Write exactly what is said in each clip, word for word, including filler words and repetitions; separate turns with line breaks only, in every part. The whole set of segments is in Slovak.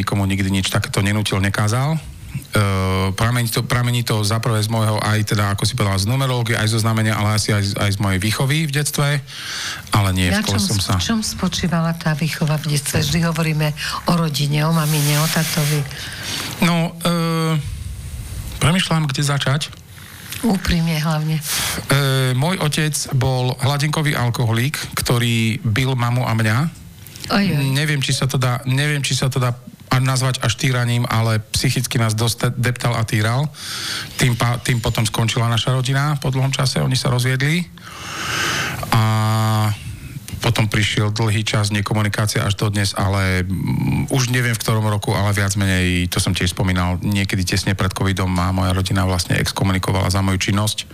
nikomu nikdy nič takéto nenútil, nekázal. Uh, pramení, to, pramení to zaprvé z môjho, aj teda, ako si povedal, z numerológie, aj zo znamenia, ale asi aj, aj z mojej výchovy v detstve, ale nie,
Na
v škole
čom,
som sa...
V čom spočívala tá výchova v detstve? Vždy hovoríme o rodine, o mamine, o tatovi.
No, uh, premýšľam, kde začať.
Úprimne hlavne.
Uh, môj otec bol hladinkový alkoholík, ktorý bil mamu a mňa.
Oj, oj.
Neviem, či sa to dá, neviem, či sa to dá a nazvať až týraním, ale psychicky nás dosť deptal a týral. Tým, pa, tým potom skončila naša rodina po dlhom čase, oni sa rozviedli a potom prišiel dlhý čas nekomunikácie až do dnes, ale um, už neviem v ktorom roku, ale viac menej, to som tiež spomínal, niekedy tesne pred covidom ma moja rodina vlastne exkomunikovala za moju činnosť.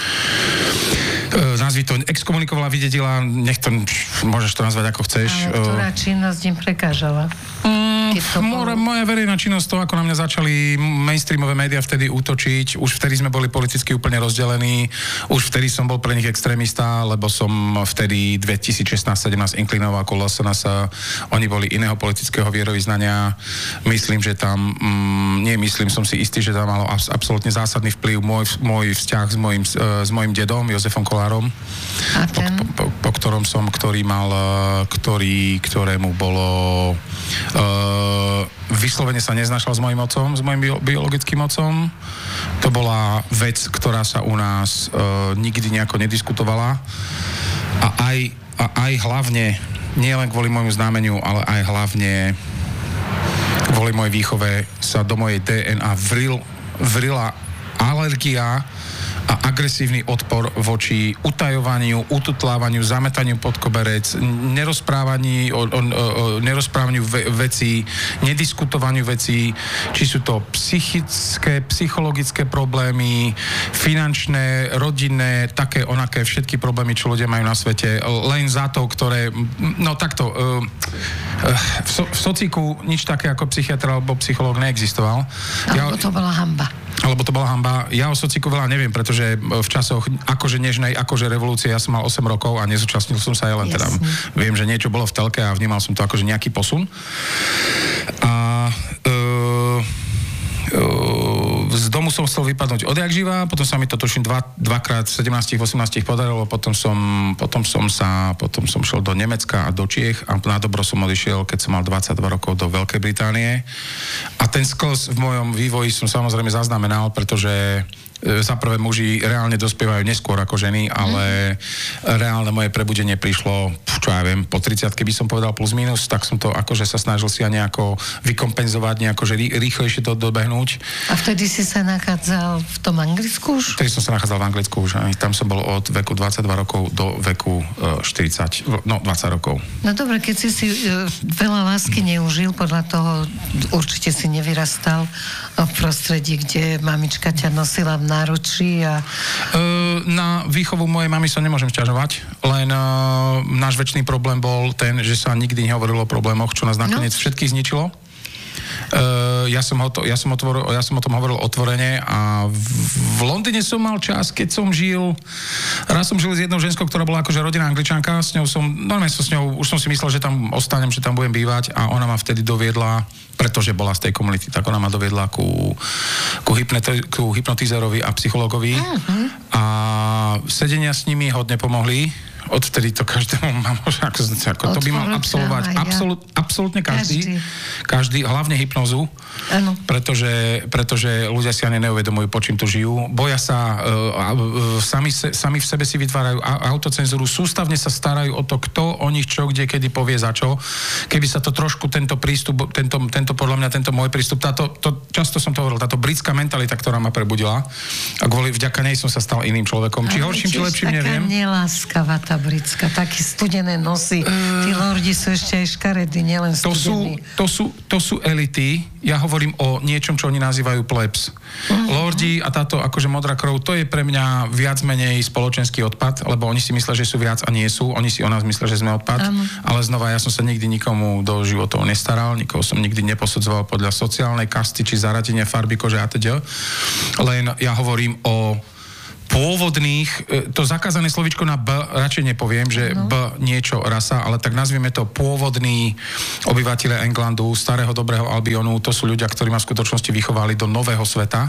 E, nazvi to, exkomunikovala, vydedila, nech to, môžeš to nazvať ako chceš.
Ale ktorá činnosť im prekážala?
Moja, moja verejná činnosť, to ako na mňa začali mainstreamové médiá vtedy útočiť, už vtedy sme boli politicky úplne rozdelení, už vtedy som bol pre nich extrémista, lebo som vtedy dvetisícšestnásť sedemnásť inklinoval ako el es en es, oni boli iného politického vierovyznania, myslím, že tam, mm, nie myslím, som si istý, že tam malo abs- absolútne zásadný vplyv môj, môj vzťah s mojim, s mojim dedom, Jozefom Kolárom,
A ten?
po, po, po ktorom som, ktorý mal, ktorý, ktorému bolo uh, vyslovene sa neznašal s mojim otcom, s mojim bio, biologickým otcom. To bola vec, ktorá sa u nás uh, nikdy nejako nediskutovala. A aj, a aj hlavne, nie len kvôli môjmu znameniu, ale aj hlavne kvôli mojej výchove sa do mojej dé en á vril, vrila alergia a agresívny odpor voči utajovaniu, ututlávaniu, zametaniu pod koberec, nerozprávaní o, o, o nerozprávaniu ve, vecí, nediskutovaniu vecí, či sú to psychické, psychologické problémy, finančné, rodinné, také, onaké, všetky problémy, čo ľudia majú na svete, len za to, ktoré, no takto, v, so, v sociku nič také ako psychiatr alebo psychológ neexistoval.
Alebo to bola hanba.
Alebo to bola hanba. Ja o sociku veľa neviem, pretože v časoch akože nežnej, akože revolúcie, ja som mal osem rokov a nezúčastnil som sa aj len teda. Viem, že niečo bolo v telke a vnímal som to akože nejaký posun. A uh, uh, z domu som chcel vypadnúť odjak živa, potom sa mi to tuším dva, dvakrát v sedemnástich, osemnástich podarilo, potom som, potom som sa, potom som šiel do Nemecka a do Čiech a na dobro som odišiel, keď som mal dvadsaťdva rokov do Veľkej Británie. A ten skos v mojom vývoji som samozrejme zaznamenal, pretože za prvé muži reálne dospievajú neskôr ako ženy, ale mm. reálne moje prebudenie prišlo, čo ja viem, po tridsiatke by som povedal plus minus, tak som to akože sa snažil si aj nejako vykompenzovať, nejako že rýchlejšie to dobehnúť.
A vtedy si sa nachádzal v tom Anglicku už?
Vtedy som sa nachádzal v Anglicku už, aj tam som bol od veku dvadsaťdva rokov do veku štyridsať, no dvadsať rokov.
No dobre, keď si si uh, veľa lásky neužil, podľa toho určite si nevyrastal v prostredí, kde mamička ťa nosila v náručí a...
Uh, na výchovu mojej mamy sa nemôžem sťažovať, len uh, náš väčší problém bol ten, že sa nikdy nehovorilo o problémoch, čo nás nakoniec no. všetkých zničilo. Uh, ja, som ho to, ja, som otvoril, ja som o tom hovoril otvorene a v, v Londýne som mal čas, keď som žil, raz som žil s jednou ženskou, ktorá bola akože rodinná Angličanka, s ňou som, normálne som s ňou, už som si myslel, že tam ostanem, že tam budem bývať a ona ma vtedy doviedla, pretože bola z tej komunity, tak ona ma doviedla ku, ku, hypnoti, ku hypnotizerovi a psychologovi uh-huh. a sedenia s nimi hodne pomohli. Odvtedy to každému mám, ako, ako to by mal absolvovať absolút, absolútne každý, každý, každý, hlavne hypnozu, ano. Pretože, pretože ľudia si ani neuvedomujú, po čím tu žijú. Boja sa, uh, uh, sami, se, sami v sebe si vytvárajú autocenzúru, sústavne sa starajú o to, kto o nich čo, kde, kedy povie za čo. Keby sa to trošku, tento prístup, tento, tento podľa mňa, tento môj prístup, táto, to, často som to hovoril, táto britská mentalita, ktorá ma prebudila, a kvôli, vďaka nej som sa stal iným človekom. Či horším, či lepším, neviem.
Neláskavá tá britská, také studené nosy. Tí lordi sú ešte aj škaredí, nielen studení.
To sú, to sú, to sú elity. Ja hovorím o niečom, čo oni nazývajú plebs. Uh-huh. Lordi a táto akože modrá krv, to je pre mňa viac menej spoločenský odpad, lebo oni si myslia, že sú viac a nie sú. Oni si o nás myslia, že sme odpad. Uh-huh. Ale znova, ja som sa nikdy nikomu do životov nestaral, nikoho som nikdy neposudzoval podľa sociálnej kasty, či zaradenia, farby, kože a teda. Len ja hovorím o pôvodných, to zakázané slovičko na B radšej nepoviem, že no. B niečo rasa, ale tak nazvieme to pôvodní obyvateľe Englandu, starého dobrého Albionu, to sú ľudia, ktorí ma v skutočnosti vychovali do nového sveta,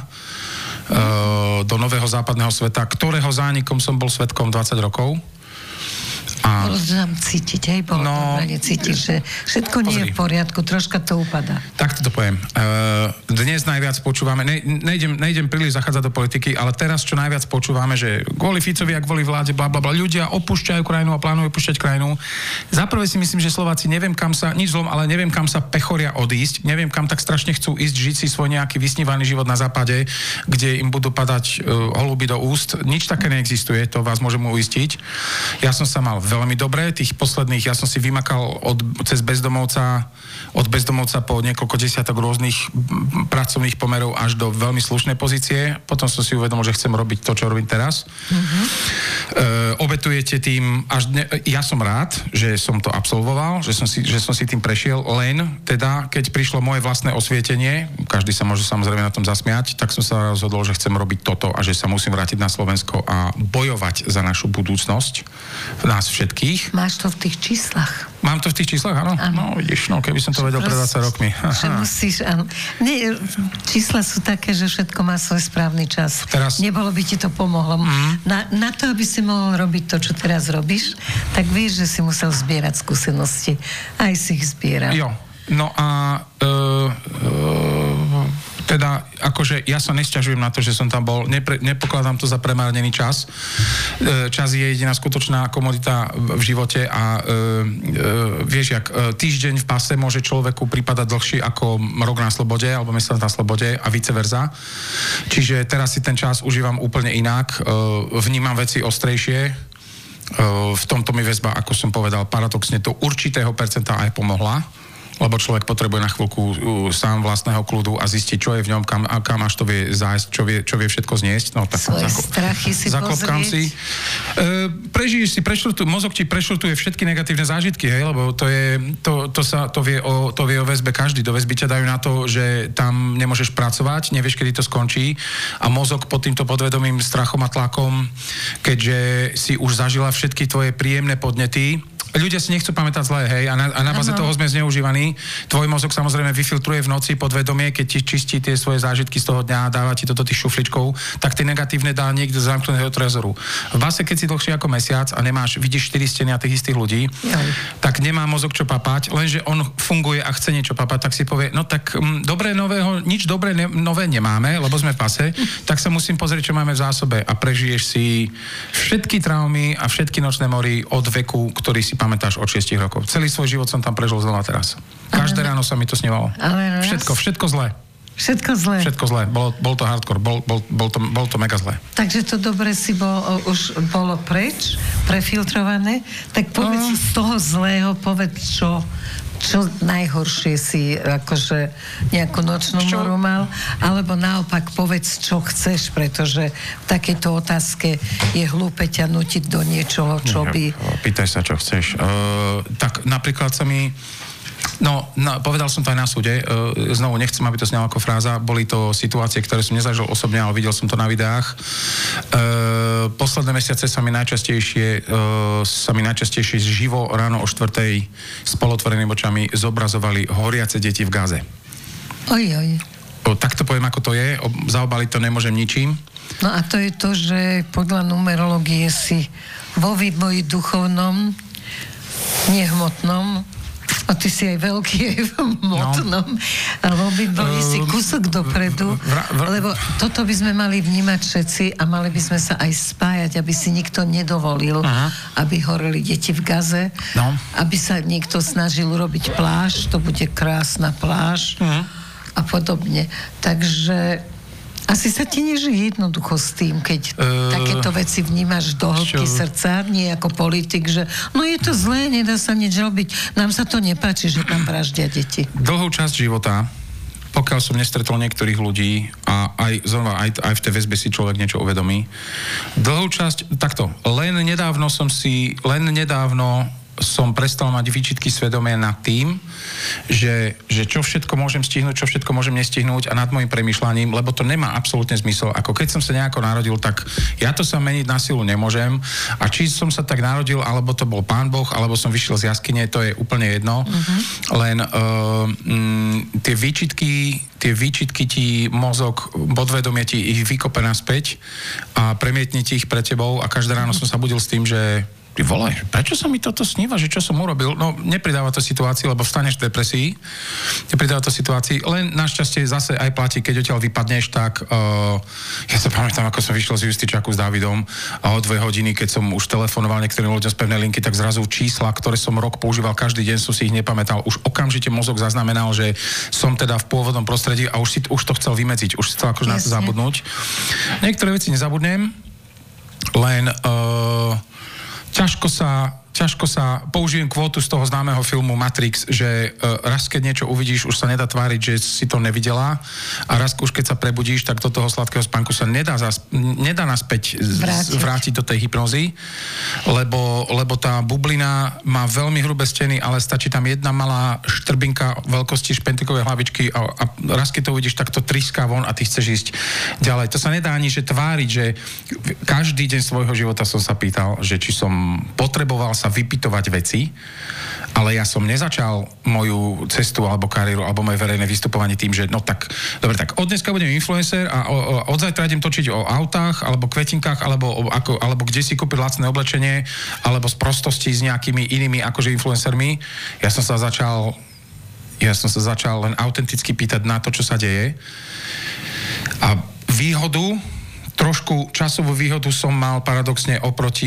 mm. do nového západného sveta, ktorého zánikom som bol svedkom dvadsať rokov. A...
Bolo tam cítiť, hej? Bolo no, dobre cítiť, že všetko nie je v poriadku, troška to upadá.
Tak to poviem. Uh, dnes najviac počúvame, ne, nejdem, nejdem príliš zachádzať do politiky, ale teraz čo najviac počúvame, že kvôli Ficovi a kvôli vláde, bla, bla, bla, ľudia opúšťajú krajinu a plánujú opúšťať krajinu. Zaprvé si myslím, že Slováci neviem kam sa, nič zlom, ale neviem kam sa pechoria odísť, neviem kam tak strašne chcú ísť, žiť si svoj nejaký vysnívaný život na západe, kde im budú padať uh, holuby do úst. Nič také neexistuje, to vás môžem uistiť. Ja som sa mal veľmi dobre, tých posledných, ja som si vymakal od, cez bezdomovca, od bezdomovca po niekoľko desiatok rôznych pracovných pomerov až do veľmi slušnej pozície. Potom som si uvedomil, že chcem robiť to, čo robím teraz. Mm-hmm. E, obetujete tým, až dne, ja som rád, že som to absolvoval, že som, si, že som si tým prešiel, len teda, keď prišlo moje vlastné osvietenie, každý sa môže samozrejme na tom zasmiať, tak som sa rozhodol, že chcem robiť toto a že sa musím vrátiť na Slovensko a bojovať za našu budúcnosť, nás všetkých.
Máš to v tých číslach.
Mám to v tých číslach, áno? Ano. No, vidíš, no, keby som to vedel pred dvadsiatimi rokmi.
Že musíš, áno. Nie, čísla sú také, že všetko má svoj správny čas.
Teraz...
Nebolo by ti to pomohlo. Mm. Na, na to, aby si mohol robiť to, čo teraz robíš, tak vieš, že si musel zbierať skúsenosti. Aj si ich zbieral.
Jo. No a uh, uh, teda, akože ja sa nesťažujem na to, že som tam bol, Nepre, nepokladám to za premárnený čas. E, čas je jediná skutočná komodita v živote a e, e, vieš, jak e, týždeň v pase môže človeku pripadať dlhší ako rok na slobode, alebo mesiac na slobode a vice versa. Čiže teraz si ten čas užívam úplne inak, e, vnímam veci ostrejšie, e, v tomto mi väzba, ako som povedal, paradoxne do určitého percenta aj pomohla, lebo človek potrebuje na chvíľku uh, sám vlastného kľudu a zistiť, čo je v ňom, kam, kam až to vie zájsť, čo vie, čo vie všetko zniesť. No, tak
svoje zako- strachy si
zaklopkám si. Uh, prežiješ si, prešrtu, mozog ti prešrtuje všetky negatívne zážitky, hej, lebo to je, to, to sa, to vie o, to vie o väzbe každý. Do väzby ťa dajú na to, že tam nemôžeš pracovať, nevieš, kedy to skončí a mozog pod týmto podvedomým strachom a tlakom, keďže si už zažila všetky tvoje príjemné podnety. Ľudia si nechcú pamätať zlé, hej, a na, a na baze toho sme zneužívaní. Tvoj mozog samozrejme vyfiltruje v noci podvedomie, keď ti čistí tie svoje zážitky z toho dňa a dáva ti to do tých šufličkov, tak tie negatívne dá niekde z zamknutého trezoru. V base, keď si dlhšie ako mesiac a nemáš, vidíš štyri steny a tých istých ľudí, Jaj. tak nemá mozog čo papať, lenže on funguje a chce niečo papať, tak si povie, no tak m, dobré nového, nič dobré ne, nové nemáme, lebo sme v pase, tak sa musím pozrieť, čo máme v zásobe a prežiješ si všetky traumy a všetky nočné mory od veku, ktorý si pamätáš od šiestich rokov. Celý svoj život som tam prežil znova teraz. Každé ale, ráno sa mi to snívalo.
Ale
všetko, všetko zlé.
Všetko zlé.
Všetko zlé. Bolo, bol to hardcore, bol, bol, bol, to, bol to mega zlé.
Takže to dobre si bol, už bolo preč, prefiltrované, tak povedz uh. z toho zlého, povedz čo, čo najhoršie si akože nejakú nočnú čo? moru mal, alebo naopak povedz, čo chceš, pretože v takejto otázke je hlúpe ťa nutiť do niečoho, čo by...
Pýtaj sa, čo chceš. Uh, tak napríklad sa mi No, no, povedal som to aj na súde, e, znovu nechcem, aby to znelo ako fráza, boli to situácie, ktoré som nezažil osobne, ale videl som to na videách. E, posledné mesiace sa mi najčastejšie, e, sa mi najčastejšie živo ráno o štvrtej s polotvorenými očami zobrazovali horiace deti v Gaze.
Oj, oj.
O, tak to poviem, ako to je, o, zaobaliť to nemôžem ničím.
No a to je to, že podľa numerológie si vo vývoji duchovnom, nehmotnom, a ty si aj veľký, aj v hmotnom, no. A vo vývoji uh, si kúsok dopredu, vra, vra, lebo toto by sme mali vnímať všetci a mali by sme sa aj spájať, aby si nikto nedovolil, uh-huh. aby horeli deti v Gaze, no. aby sa niekto snažil urobiť pláž, to bude krásna pláž uh-huh. a podobne. Takže asi sa ti nežije jednoducho s tým, keď uh, takéto veci vnímaš do hĺbky srdca, nie ako politik, že no je to zlé, nedá sa nič robiť. Nám sa to nepáči, že tam vraždia deti.
Dlhú časť života, pokiaľ som nestretol niektorých ľudí a aj, znova, aj, aj v tej väzbe si človek niečo uvedomí, dlhú časť, takto, len nedávno som si, len nedávno som prestal mať výčitky svedomia nad tým, že, že čo všetko môžem stihnúť, čo všetko môžem nestihnúť a nad môjim premýšľaním, lebo to nemá absolútne zmysel. Ako keď som sa nejako narodil, tak ja to sa meniť na silu nemôžem a či som sa tak narodil, alebo to bol Pán Boh, alebo som vyšiel z jaskyne, to je úplne jedno. Uh-huh. Len uh, m, tie výčitky tie výčitky ti mozog, podvedomie ti ich vykope naspäť a premietne ti ich pred tebou a každé ráno som sa budil s tým, že ty vole, prečo sa mi toto sníva, že čo som urobil? No, nepridáva to situácii, lebo vstaneš v depresii. Nepridáva to situácii, len našťastie zase aj platí, keď odtiaľ vypadneš, tak uh, ja sa pamätám, ako som vyšiel z Justičaku s Dávidom a o dve hodiny, keď som už telefonoval niektorým ľuďom z pevnej linky, tak zrazu čísla, ktoré som rok používal každý deň, som si ich nepamätal. Už okamžite mozog zaznamenal, že som teda v pôvodnom prostredí a už, si, už to chcel vymedziť, už si chcel akože na to zabudnúť. Niektoré veci nezabudnem, len uh, ťažko sa, ťažko sa, použijem kvótu z toho známeho filmu Matrix, že uh, raz, keď niečo uvidíš, už sa nedá tváriť, že si to nevidela a raz, už keď sa prebudíš, tak do toho sladkého spánku sa nedá, zas, nedá naspäť vrátiť. vrátiť do tej hypnozy, lebo, lebo tá bublina má veľmi hrubé steny, ale stačí tam jedna malá štrbinka veľkosti špentikovej hlavičky a, a raz, keď to uvidíš, tak to triská von a ty chceš ísť ďalej. To sa nedá ani že tváriť, že každý deň svojho života som sa pýtal, že či som potreboval sa vypytovať veci, ale ja som nezačal moju cestu alebo kariéru alebo moje verejné vystupovanie tým, že no tak, dobre, tak od dneska budem influencer a o, o, od zajtra idem točiť o autách alebo kvetinkách alebo, o, ako, alebo kde si kúpiť lacné oblečenie alebo z prostosti s nejakými inými akože influencermi. Ja som sa začal ja som sa začal len autenticky pýtať na to, čo sa deje. A výhodu trošku časovú výhodu som mal paradoxne oproti,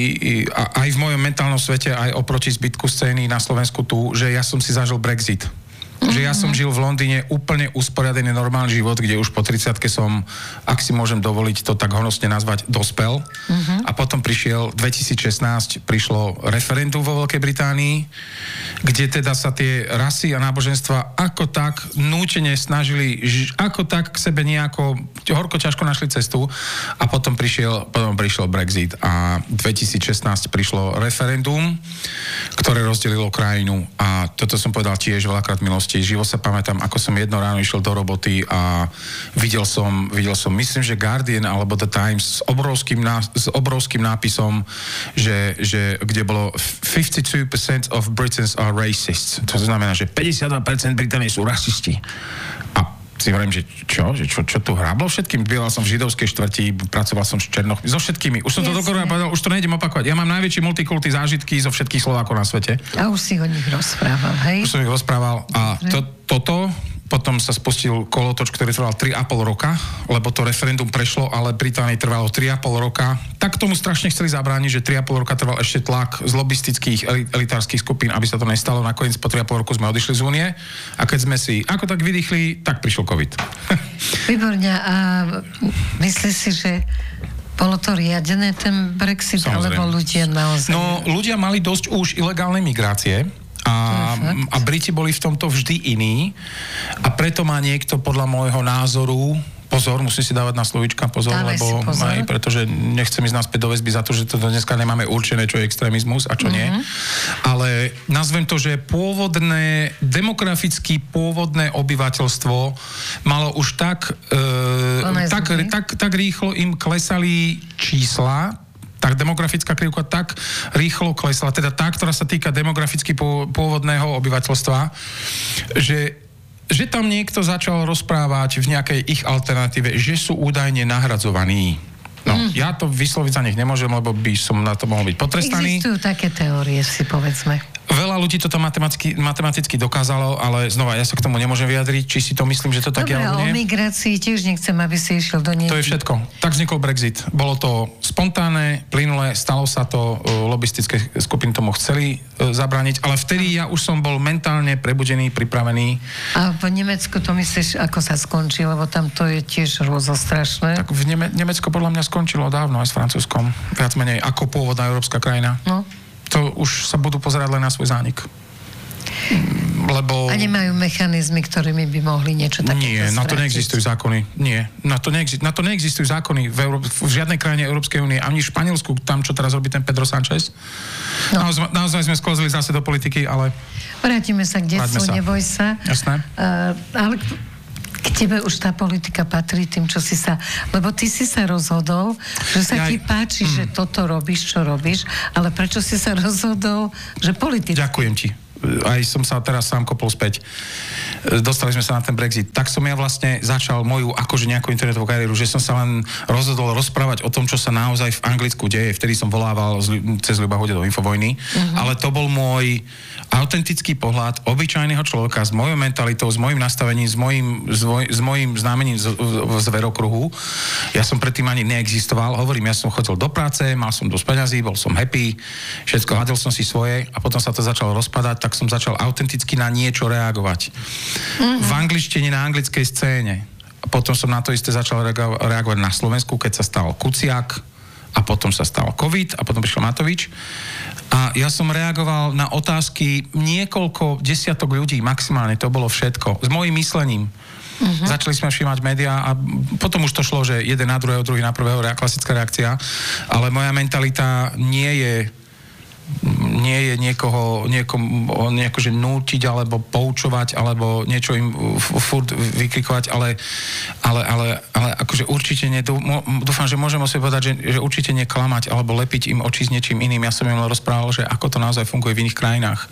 aj v mojom mentálnom svete, aj oproti zbytku scény na Slovensku tu, že ja som si zažil Brexit. Že ja som žil v Londýne úplne usporiadený normálny život, kde už po tridsiatke som, ak si môžem dovoliť to tak honosne nazvať, dospel. Uh-huh. A potom prišiel dvetisícšestnásť, prišlo referendum vo Veľkej Británii, kde teda sa tie rasy a náboženstva ako tak nútene snažili, ako tak k sebe nejako horko ťažko našli cestu a potom prišiel, potom prišiel Brexit a dvetisícšestnásť prišlo referendum, ktoré rozdelilo krajinu a toto som povedal tiež veľakrát v minulosti. Živo sa pamätám, ako som jedno ráno išiel do roboty a videl som, videl som, myslím, že Guardian alebo The Times s obrovským, ná, s obrovským nápisom, že, že kde bolo fifty-two percent of Britons are racists. To znamená, že päťdesiatdva percent Británie sú rasisti. A si hovorím, že čo, že čo, čo tu hráblo všetkým? Býval som v židovskej štvrti, pracoval som s Černoch, so všetkými. Už som yes, to dokonale povedal, už to nejdem opakovať. Ja mám najväčšie multikulty zážitky zo všetkých Slovákov na svete.
A už si o nich rozprával, hej?
Už som ich rozprával a to, toto potom sa spustil kolotoč, ktorý trval tri a pol roka, lebo to referendum prešlo, ale Británii trvalo tri a pol roka. Tak tomu strašne chceli zabrániť, že tri a pol roka trval ešte tlak z lobistických elitárskych skupín, aby sa to nestalo. Nakoniec po tri a pol roku sme odišli z únie a keď sme si ako tak vydýchli, tak prišiel COVID.
Výborne. A myslíš si, že bolo to riadené, ten Brexit, samozrejme, alebo ľudia naozaj?
No, ľudia mali dosť už ilegálnej migrácie. A, a Briti boli v tomto vždy iní a preto má niekto podľa môjho názoru, pozor, musím si dávať na slovíčka pozor, Dávaj lebo pozor. Aj, pretože nechcem ísť naspäť do väzby za to, že to dneska nemáme určené, čo je extrémizmus a čo uh-huh. nie. Ale nazvem to, že pôvodné, demograficky pôvodné obyvateľstvo malo už tak, e, tak, tak, tak rýchlo im klesali čísla, tak demografická krivka tak rýchlo klesla, teda tá, ktorá sa týka demograficky pôvodného obyvateľstva, že, že tam niekto začal rozprávať v nejakej ich alternatíve, že sú údajne nahradzovaní. No, mm. ja to vysloviť za nich nemôžem, lebo by som na to mohol byť potrestaný.
Existujú také teórie, si povedzme.
Veľa ľudí toto matematicky, matematicky dokázalo, ale znova, ja sa k tomu nemôžem vyjadriť, či si to myslím, že to tak je, alebo nie.
Dobre, o migrácii tiež nechcem, aby si išiel do nej.
To je všetko. Tak vznikol Brexit. Bolo to spontánne, plynulé, stalo sa to, lobistické skupiny tomu chceli uh, zabrániť, ale vtedy ja už som bol mentálne prebudený, pripravený.
A v Nemecku to myslíš, ako sa skončí, lebo tam to je tiež rozostrašné.
Tak v Neme- Nemecko podľa mňa skončilo dávno aj s Francúzskom. Viac menej ako pôvodná európska krajina.
No.
To už sa budú pozerať len na svoj zánik. lebo...
A nemajú mechanizmy, ktorými by mohli niečo takéto
Nie, na to neexistujú zákony. Nie, na to, neexi- na to neexistujú zákony v, Euró- v žiadnej krajine Európskej únie, ani v Španielsku, tam, čo teraz robí ten Pedro Sanchez. No. Naozaj, naozaj sme sklzli zase do politiky, ale...
Vrátime sa k detstvu, neboj sa.
Jasné.
Uh, ale k tebe už tá politika patrí tým, čo si sa... Lebo ty si sa rozhodol, že sa ja, ti páči, mm. že toto robíš, čo robíš, ale prečo si sa rozhodol, že politicky...
Ďakujem ti. Aj som sa teraz sám kopol späť. Dostali sme sa na ten Brexit. Tak som ja vlastne začal moju akože nejakú internetovú kariéru, že som sa len rozhodol rozprávať o tom, čo sa naozaj v Anglicku deje. Vtedy som volával cez Ľuba Hode do Infovojny. Uh-huh. Ale to bol môj autentický pohľad obyčajného človeka s mojou mentalitou, s mojím nastavením, s mojím, s, moj, s mojím známením z, z verokruhu. Ja som predtým ani neexistoval. Hovorím, ja som chodil do práce, mal som dosť peňazí, bol som happy, všetko, hľadil som si svoje a potom sa to začalo rozpadať, tak som začal autenticky na niečo reagovať. Mm-hmm. V angličtine, na anglickej scéne. A potom som na to isté začal reago- reagovať na Slovensku, keď sa stal Kuciak a potom sa stal COVID a potom prišiel Matovič. A ja som reagoval na otázky niekoľko desiatok ľudí, maximálne, to bolo všetko. S mojím myslením. Uh-huh. Začali sme všímať médiá a potom už to šlo, že jeden na druhého, druhý na prvého, klasická reakcia. Ale moja mentalita nie je nie je niekoho, niekom, nejako, že nútiť, alebo poučovať, alebo niečo im furt vykrikovať, ale, ale, ale, ale akože určite nie, dúfam, že môžem o sebe povedať, že, že určite neklamať, alebo lepiť im oči s niečím iným. Ja som im rozprával, že ako to naozaj funguje v iných krajinách.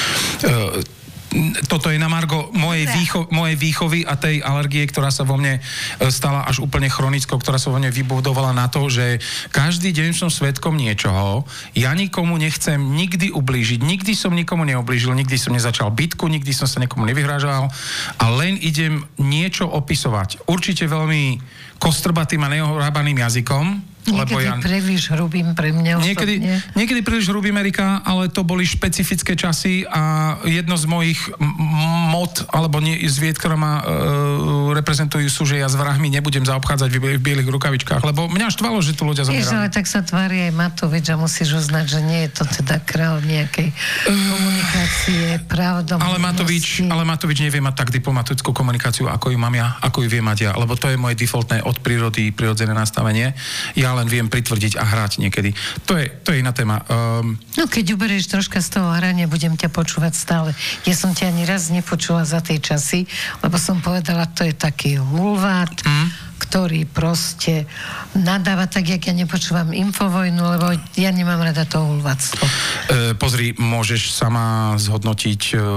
Uh, Toto je na margo mojej, výcho- mojej výchovy a tej alergie, ktorá sa vo mne stala až úplne chronickou, ktorá sa vo mne vybudovala na to, že každý deň som svedkom niečoho, ja nikomu nechcem nikdy ublížiť, nikdy som nikomu neublížil, nikdy som nezačal bitku, nikdy som sa nikomu nevyhrážal a len idem niečo opisovať. Určite veľmi kostrbatým a neohrábaným jazykom.
Niekedy ja, príliš hrubým pre mňa
niekedy, niekedy príliš hrubým, Erika, ale to boli špecifické časy a jedno z mojich m- mod, alebo nie, zvied, ktoré ma e, reprezentujú, sú, že ja s vrahmi nebudem zaobchádzať v, v bielých rukavičkách, lebo mňa štvalo, že tu ľudia zomierali.
Jež, ale tak sa tvári aj Matovič a musíš uznať, že nie je to teda kráľ nejakej komunikácie, pravdomovnosti.
Ale Matovič, ale Matovič nevie mať tak diplomatickú komunikáciu, ako ju mám ja, ako ju vie mať ja, lebo to je moje defaultné od prírody, prirodzené nastavenie. Ja len viem pritvrdiť a hrať niekedy. To je, to je iná téma. Um...
No keď uberieš troška z toho hrania, budem ťa počúvať stále. Ja som ťa ani raz nepočula za tej časy, lebo som povedala, to je taký hulvát, mm. ktorý proste nadáva tak, jak ja nepočúvam Infovojnu, lebo ja nemám rada to hulváctvo.
E, pozri, môžeš sama zhodnotiť e,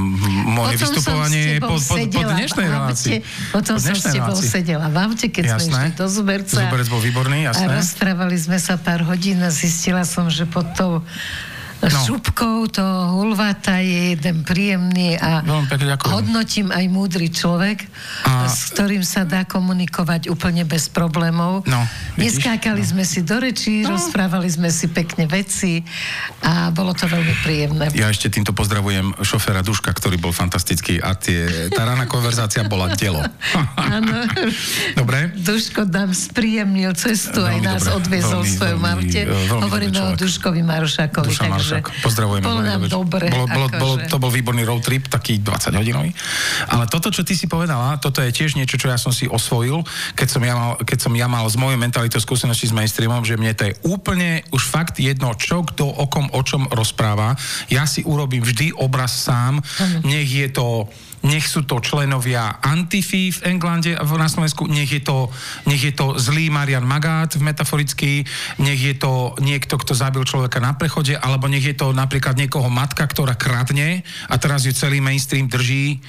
moje potom vystupovanie po, po, po dnešnej relácii.
Potom som s tebou sedela v aute, keď jasné. Sme išli do Zuberca.
Zuberec bol výborný, jasné.
A rozprávali sme sa pár hodín a zistila som, že pod tou no. šupkou toho hulváta je jeden príjemný a
no,
hodnotím aj múdry človek, a... s ktorým sa dá komunikovať úplne bez problémov.
No,
Neskákali no. sme si do rečí, no. rozprávali sme si pekne veci a bolo to veľmi príjemné.
Ja ešte týmto pozdravujem šoféra Duška, ktorý bol fantastický a tie, tá rána konverzácia bola dielo.
Áno.
Dobre?
Duško nám spríjemnil cestu, veľmi aj nás dobre, odviezol v svojom aute. Hovoríme o Duškovi Marušákovi, takže
pozdravujeme.
Bolo nám dobre.
Bolo, bolo, bolo, to bol výborný road trip, taký dvadsaťhodinový. Ale toto, čo ty si povedala, toto je tiež niečo, čo ja som si osvojil, keď som ja mal, keď som ja mal z mojej mentalitou skúsenosti s mainstreamom, že mne to je úplne už fakt jedno, čo kto o kom, o čom rozpráva. Ja si urobím vždy obraz sám. Ano. Nech je to nech sú to členovia Antify v Englande, na Slovensku, nech je to, nech je to zlý Marian Magát v metaforicky, nech je to niekto, kto zabil človeka na prechode, alebo nech je to napríklad niekoho matka, ktorá kradne a teraz ju celý mainstream drží,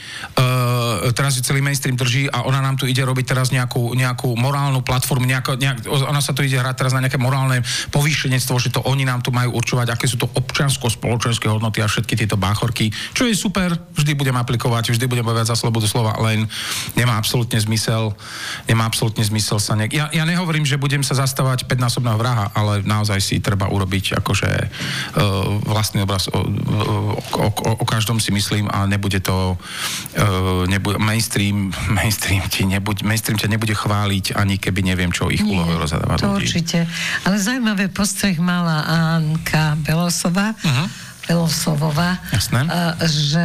uh, teraz ju celý mainstream drží a ona nám tu ide robiť teraz nejakú, nejakú morálnu platformu, nejako, nejak, ona sa tu ide hrať teraz na nejaké morálne povýšenectvo, že to oni nám tu majú určovať, aké sú to občiansko-spoločenské hodnoty a všetky tieto báchorky, čo je super, vždy budem aplikovať, vždy budem povedať za slobodu slova, len nemá absolútne zmysel, nemá absolútne zmysel sa nejak... Ja, ja nehovorím, že budem sa zastávať päťnásobného vraha, ale naozaj si treba urobiť akože uh, vlastný obraz o, o, o, o každom si myslím a nebude to uh, nebude, mainstream, mainstream, ti nebude, mainstream ťa nebude chváliť, ani keby neviem, čo ich úlohou rozhodávať.
To ľudí. Určite. Ale zaujímavé postreh mala Anka Belosová, uh-huh. Filosofová,
Jasné.
že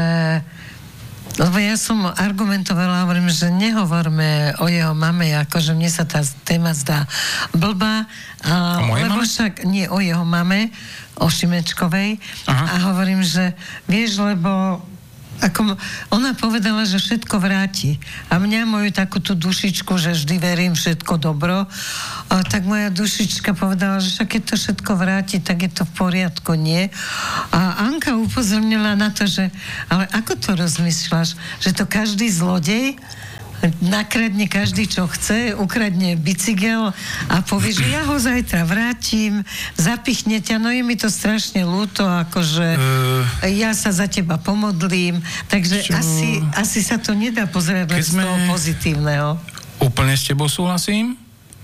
lebo ja som argumentovala, hovorím, že nehovorme o jeho mame, akože mne sa tá téma zdá blbá. A,
o mojej
lebo
mame?
však nie o jeho mame, o Šimečkovej. Aha. A hovorím, že vieš, lebo ako ona povedala, že všetko vráti. A mňa moju takú tú dušičku, že vždy verím všetko dobro, a tak moja dušička povedala, že však keď to všetko vráti, tak je to v poriadku, nie? A Anka upozornila na to, že ale ako to rozmýšľaš? Že to každý zlodej nakradne každý, čo chce, ukradne bicykel a povie, že ja ho zajtra vrátim, zapichne ťa, no je mi to strašne ľúto, akože uh, ja sa za teba pomodlím, takže asi, asi sa to nedá pozerať len z toho pozitívneho.
Úplne s tebou súhlasím.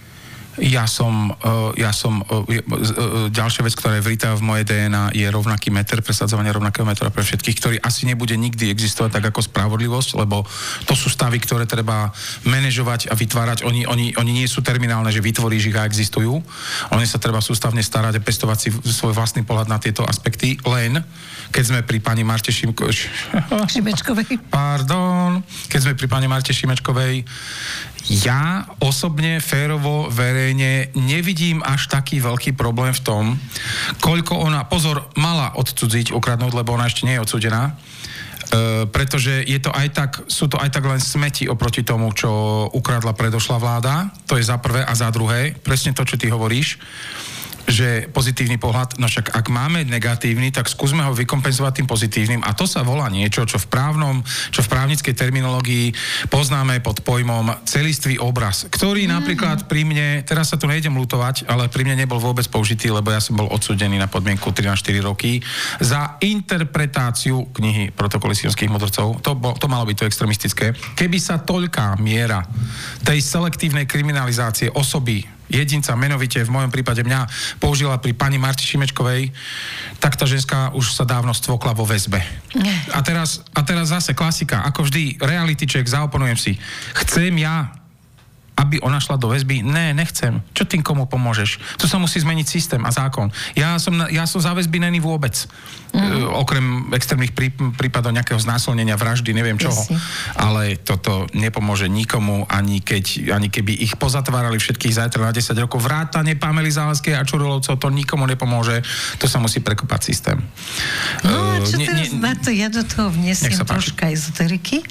Ja som, uh, ja som uh, uh, ďalšia vec, ktorá je vritá v mojej dé en á, je rovnaký meter, presadzovanie rovnakého metra pre všetkých, ktorý asi nebude nikdy existovať tak ako spravodlivosť, lebo to sú stavy, ktoré treba manažovať a vytvárať. Oni, oni, oni nie sú terminálne, že vytvoríš ich a existujú. Oni sa treba sústavne starať a pestovať si svoj vlastný pohľad na tieto aspekty. Len, keď sme pri pani Marte Šimko...
Šimečkovej.
Pardon. Keď sme pri pani Marte Šimečkovej, ja osobne, férovo, verejne nevidím až taký veľký problém v tom, koľko ona, pozor, mala odcudziť, ukradnúť, lebo ona ešte nie je odsúdená, e, pretože je to aj tak, sú to aj tak len smeti oproti tomu, čo ukradla predošlá vláda, to je za prvé a za druhé, presne to, čo ty hovoríš, že pozitívny pohľad, no však ak máme negatívny, tak skúsme ho vykompenzovať tým pozitívnym a to sa volá niečo, čo v právnom, čo v právnickej terminológii poznáme pod pojmom celistvý obraz, ktorý mm-hmm. napríklad pri mne, teraz sa tu nejdem ľutovať, ale pri mne nebol vôbec použitý, lebo ja som bol odsúdený na podmienku tri na štyri roky za interpretáciu knihy Protokoly sionských mudrcov. To, bol, to malo byť to extremistické. Keby sa toľká miera tej selektívnej kriminalizácie osoby jedinca, menovite v mojom prípade mňa použila pri pani Marti Šimečkovej, tak tá ženská už sa dávno stvokla vo väzbe. A teraz, a teraz zase klasika, ako vždy, reality check, zaoponujem si. Chcem ja, aby ona šla do väzby? Ne, nechcem. Čo tým komu pomôžeš? Tu sa musí zmeniť systém a zákon. Ja som, ja som za väzby není vôbec. Mm. E, okrem extrémnych prí, prípadov nejakého znásilnenia, vraždy, neviem čoho. Yes. Ale toto nepomôže nikomu, ani, keď, ani keby ich pozatvárali všetkých zajtra na desať rokov. Vrátane Pamely Záleskej a Čurulovcov, to nikomu nepomôže. To sa musí prekopať systém.
No a čo uh, teraz ne, na to? Ja do toho vnesiem troška ezoteriky.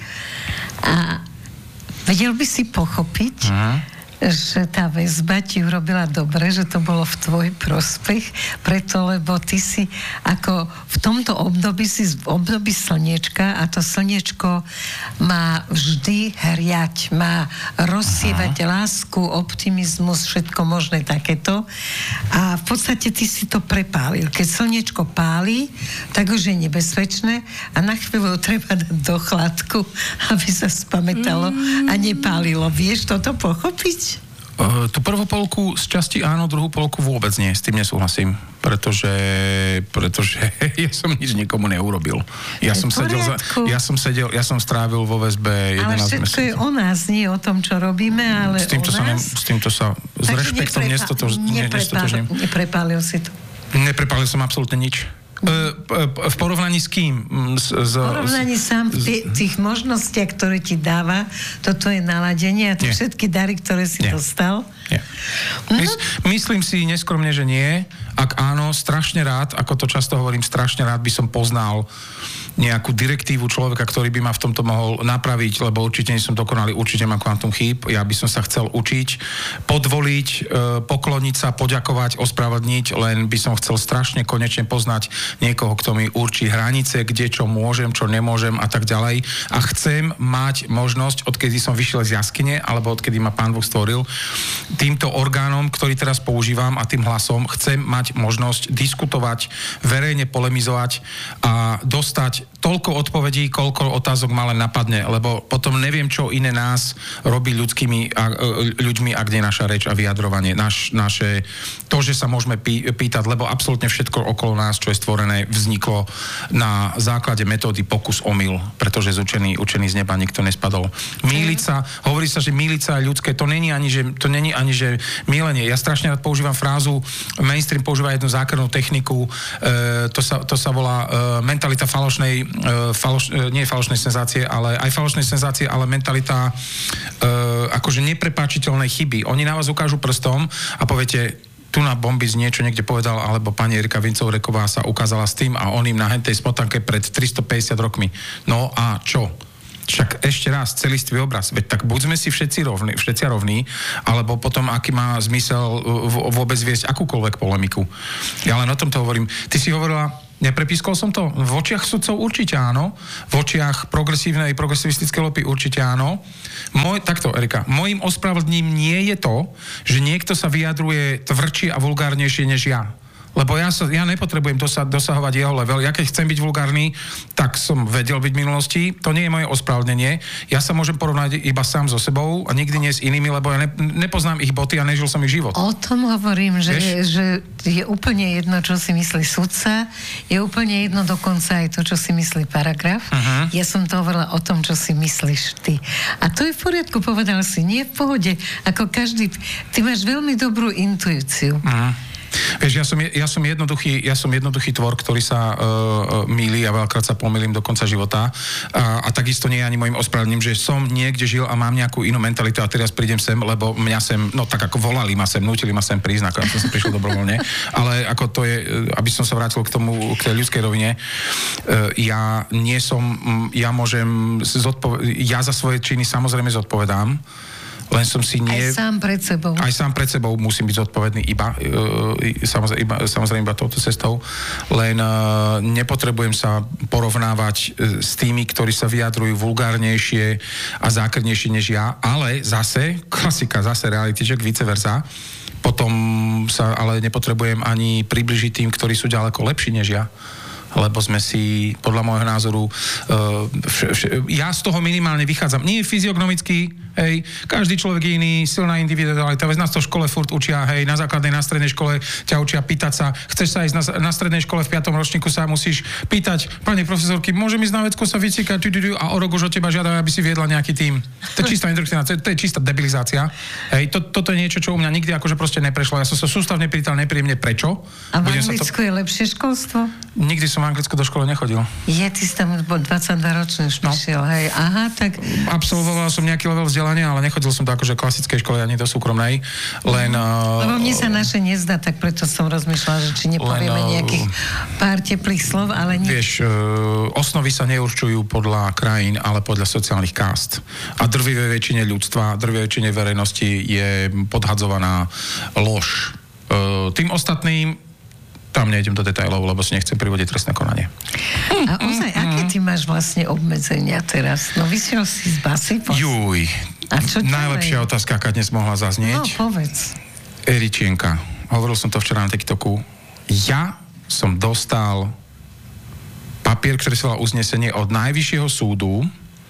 A vedel by si pochopiť, uh-huh. že tá väzba ti urobila dobre, že to bolo v tvoj prospech, preto, lebo ty si ako v tomto období si v období slniečka a to slniečko má vždy hriať, má rozsievať uh-huh. lásku, optimizmus, všetko možné takéto. A v podstate ty si to prepálil. Keď slniečko páli, tak už je nebezpečné a na chvíľu treba dať do chladku, aby sa spamätalo mm. a nepálilo. Vieš toto pochopiť?
Uh, tú prvú polku z časti áno, druhú polku vôbec nie, s tým nesúhlasím, pretože, pretože ja som nič nikomu neurobil. Ja som, sedel za, ja som sedel, ja som strávil vo väzbe jedenásť mesiacov. Ale všetko
je o nás, nie o tom, čo robíme, ale
s týmto
o
sa
nás.
Ne, s týmto sa s Takže rešpektom nestotožním.
Neprepálil, neprepálil si to.
Neprepálil som absolútne nič. V porovnaní s kým? Z, z,
v porovnaní sám v tých možnostiach, ktoré ti dáva, toto je naladenie a tie všetky dary, ktoré si nie. dostal.
Nie. Mys, myslím si neskromne, že nie. Ak áno, strašne rád, ako to často hovorím, strašne rád by som poznal nejakú direktívu človeka, ktorý by ma v tomto mohol napraviť, lebo určite nie som dokonalý, určite mám kvantum chýb. Ja by som sa chcel učiť, podvoliť, pokloniť sa, poďakovať, ospravedlniť, len by som chcel strašne konečne poznať niekoho, kto mi určí hranice, kde čo môžem, čo nemôžem a tak ďalej. A chcem mať možnosť, odkedy som vyšiel z jaskyne, alebo odkedy ma Pán Boh stvoril, týmto orgánom, ktorý teraz používam a tým hlasom, chcem mať možnosť diskutovať, verejne polemizovať a dostať toľko odpovedí, koľko otázok ma len napadne, lebo potom neviem, čo iné nás robí ľudskými a, ľuďmi, ak nie naša reč a vyjadrovanie. Naš, naše, to, že sa môžeme pý, pýtať, lebo absolútne všetko okolo nás, čo je stvorené, vzniklo na základe metódy pokus omyl, pretože z učený, učený z neba nikto nespadol. Mýliť sa, hovorí sa, že mýliť sa ľudské, to není ani, že, to není ani ani že mýlenie. Ja strašne rád používam frázu, mainstream používa jednu zákernú techniku, e, to, sa, to sa volá e, mentalita falošnej, e, faloš, e, nie falošnej senzácie, ale aj falošnej senzácie, ale mentalita e, akože neprepáčiteľnej chyby. Oni na vás ukážu prstom a poviete, tu na Bombic niečo niekde povedal, alebo pani Erika Vincovreková sa ukázala s tým a on im na hentej smotanke pred tristopäťdesiat rokmi. No a čo? Však ešte raz, celistvý obraz. Veď tak buď sme si všetci rovní, všetci rovní, alebo potom, aký má zmysel vôbec viesť akúkoľvek polemiku. Ja len o tomto hovorím. Ty si hovorila, neprepískol som to? V očiach sudcov určite áno. V očiach progresívnej, progresivistickej lopy určite áno. Môj, takto, Erika, môjim ospravedlním nie je to, že niekto sa vyjadruje tvrdšie a vulgárnejšie než ja. Lebo ja, sa, ja nepotrebujem dosa, dosahovať jeho level. Ja keď chcem byť vulgárny, tak som vedel byť v minulosti. To nie je moje ospravedlnenie. Ja sa môžem porovnať iba sám so sebou a nikdy nie s inými, lebo ja ne, nepoznám ich boty a nežil som ich život.
O tom hovorím, že, že je úplne jedno, čo si myslí sudca, je úplne jedno dokonca aj to, čo si myslí paragraf. Uh-huh. Ja som to hovorila o tom, čo si myslíš ty. A to je v poriadku, povedal si, nie v pohode. Ako každý, ty máš veľmi dobrú intuíciu.
Uh-huh. Vieš, ja som, ja som jednoduchý, ja som jednoduchý tvor, ktorý sa uh, mýli a veľakrát sa pomýlim do konca života. A, a takisto nie je ani môjim ospravedlním, že som niekde žil a mám nejakú inú mentalitu a teraz prídem sem, lebo mňa sem, no tak ako volali ma sem, nútili ma sem prísť, ako ja som sa prišiel dobrovoľne. Ale ako to je, aby som sa vrátil k tomu, k tej ľudskej rovine, uh, ja nie som, ja môžem zodpoved- ja za svoje činy samozrejme zodpovedám, len som si nie...
Aj sám pred sebou.
Aj sám pred sebou musím byť zodpovedný iba, e, samozrejme, iba, samozrejme iba touto cestou, len e, nepotrebujem sa porovnávať e, s tými, ktorí sa vyjadrujú vulgárnejšie a zákrnejšie než ja, ale zase, klasika, zase reality check, vice versa, potom sa ale nepotrebujem ani približiť tým, ktorí sú ďaleko lepší než ja. Lebo sme si, podľa môjho názoru, uh, vš- vš- ja z toho minimálne vychádzam. Nie fyziognomicky, hej, každý človek je iný, silná individualita, veď nás to v škole furt učia, hej, na základnej, na strednej škole ťa učia pýtať sa, chceš sa ísť na, na strednej škole v piatom ročníku sa musíš pýtať, pani profesorky, môžem ísť na vecko sa vycikať, a o rok už od teba žiadajú, aby si viedla nejaký tím. To je čistá indoktrinácia, to je čistá debilizácia. Hej, to, toto je niečo, čo u mňa nikdy akože proste neprešlo. Ja som sa sústavne pýtal nepríjemne prečo.
A v Anglicku to... je lepšie školstvo?
Nikdy som v Anglicku do školy nechodil.
Je, ty si tam dvadsaťdva ročný už prišiel, no. Hej, aha, tak...
Absolvoval som nejaký level vzdelania, ale nechodil som do akože klasickej školy ani do súkromnej, len... Uh,
Lebo mne sa naše nezdá, tak preto som rozmýšľala, že či nepovieme len, uh, nejakých pár teplých slov, ale nie...
Vieš, uh, osnovy sa neurčujú podľa krajín, ale podľa sociálnych kást. A drvivej väčšine ľudstva, drvivej väčšine verejnosti je podhadzovaná lož. Uh, tým ostatným tam nejdem do detailov, lebo si nechcem privodiť trestné konanie.
A ozaj, aké ty máš vlastne obmedzenia teraz? No vyšiel si z basy? Pos...
Juj,
a čo
najlepšia je? Otázka, aká dnes mohla zaznieť.
No, povedz.
Eričienka, hovoril som to včera na TikToku. Ja som dostal papier, ktorý sa volá uznesenie od Najvyššieho súdu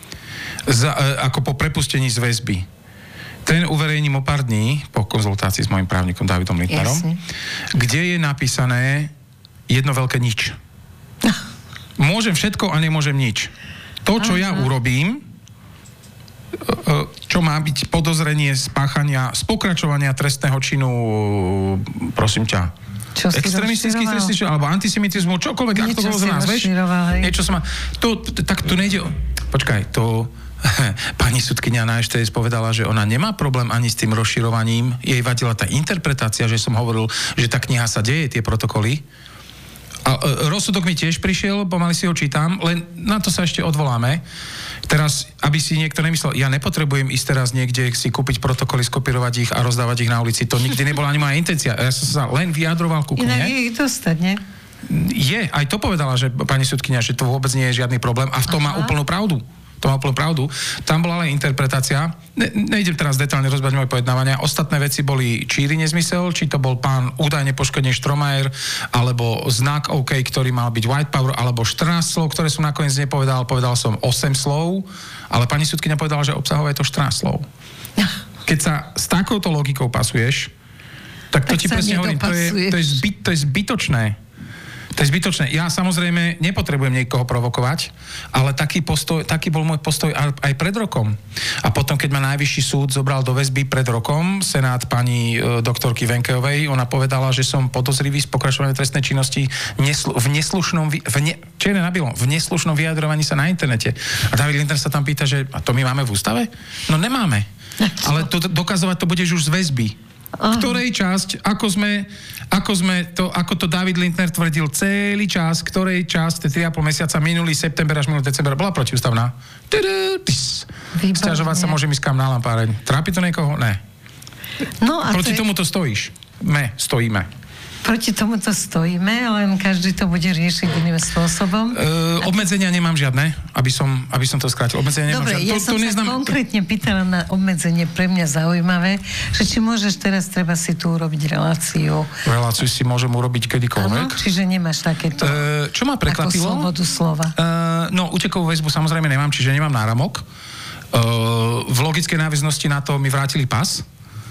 za, ako po prepustení z väzby. Ten uverejním o pár dní po konzultácii s mojim právnikom Dávidom Lindnerom, kde je napísané jedno veľké nič. Môžem všetko a nemôžem nič. To, čo Aha. ja urobím, čo má byť podozrenie spáchania, z pokračovania trestného činu, prosím ťa, extrémistický trestný čin, alebo antisemitizmu, čokoľvek, ak to bolo za nás, vieš? Niečo som ma... To, tak tu nejde... Počkaj, to... Pani sudkyňa na eš té es povedala, že ona nemá problém ani s tým rozširovaním. Jej vadila tá interpretácia, že som hovoril, že tá kniha sa deje, tie protokoly. A e, rozsudok mi tiež prišiel, pomaly si ho čítam, len na to sa ešte odvoláme. Teraz, aby si niekto nemyslel, ja nepotrebujem ísť teraz niekde si kúpiť protokoly, skopírovať ich a rozdávať ich na ulici. To nikdy nebola ani moja intencia. Ja som sa len vyjadroval ku knihe.
Inak je ich dostať, nie?
Je, aj to povedala, že pani sudkyňa, že to vôbec nie je žiadny problém a v tom Aha. má úplnú pravdu. To má úplnú pravdu. Tam bola len interpretácia. Ne, nejdem teraz detálne rozbať moje pojednávania. Ostatné veci boli číri nezmysel, či to bol pán údajne poškodený Stromajer, alebo znak OK, ktorý mal byť white power, alebo štrnásť slov, ktoré som nakoniec nepovedal. Povedal som osem slov, ale pani sudkyňa povedala, že obsahové je to štrnásť slov. Keď sa s takouto logikou pasuješ, tak to tak ti presne hovorím, to je, to, je zbyt, to je zbytočné. To je zbytočné. Ja samozrejme nepotrebujem niekoho provokovať, ale taký, postoj, taký bol môj postoj aj pred rokom. A potom, keď ma najvyšší súd zobral do väzby pred rokom, senát pani e, doktorky Venkejovej, ona povedala, že som podozrivý z pokračovania trestnej činnosti neslu, v neslušnom, v ne, čo je nabilo, v neslušnom vyjadrovaní sa na internete. A David Lindner sa tam pýta, že a to my máme v ústave? No nemáme. Ale to, dokazovať to budeš už z väzby. Uh-huh. Ktorej časť, ako sme, ako sme to, ako to David Lindner tvrdil celý čas, ktorej časť, tri a pol mesiaca, minulý september až minulý december, bola protiústavná. Sťažovať sa môžem ísť kam na lampáreň. Trápi to niekoho? Ne.
No a
Proti
to je...
tomuto stojíš. Me, stojíme.
Proti tomuto stojíme, len každý to bude riešiť iným spôsobom.
Uh, obmedzenia nemám žiadne, aby som, aby som to skrátil. Obmedzenia nemám
Dobre,
žiadne.
ja
to,
som
to
sa
neznam...
konkrétne pýtala na obmedzenie, pre mňa zaujímavé, že či môžeš teraz, treba si tu urobiť reláciu.
Reláciu si môžem urobiť kedykoľvek.
Áno, čiže nemáš takéto...
Uh, čo ma prekvapilo?
Ako slobodu slova.
Uh, no, utekovú väzbu samozrejme nemám, čiže nemám náramok. Uh, v logickej náväznosti na to mi vrátili pas.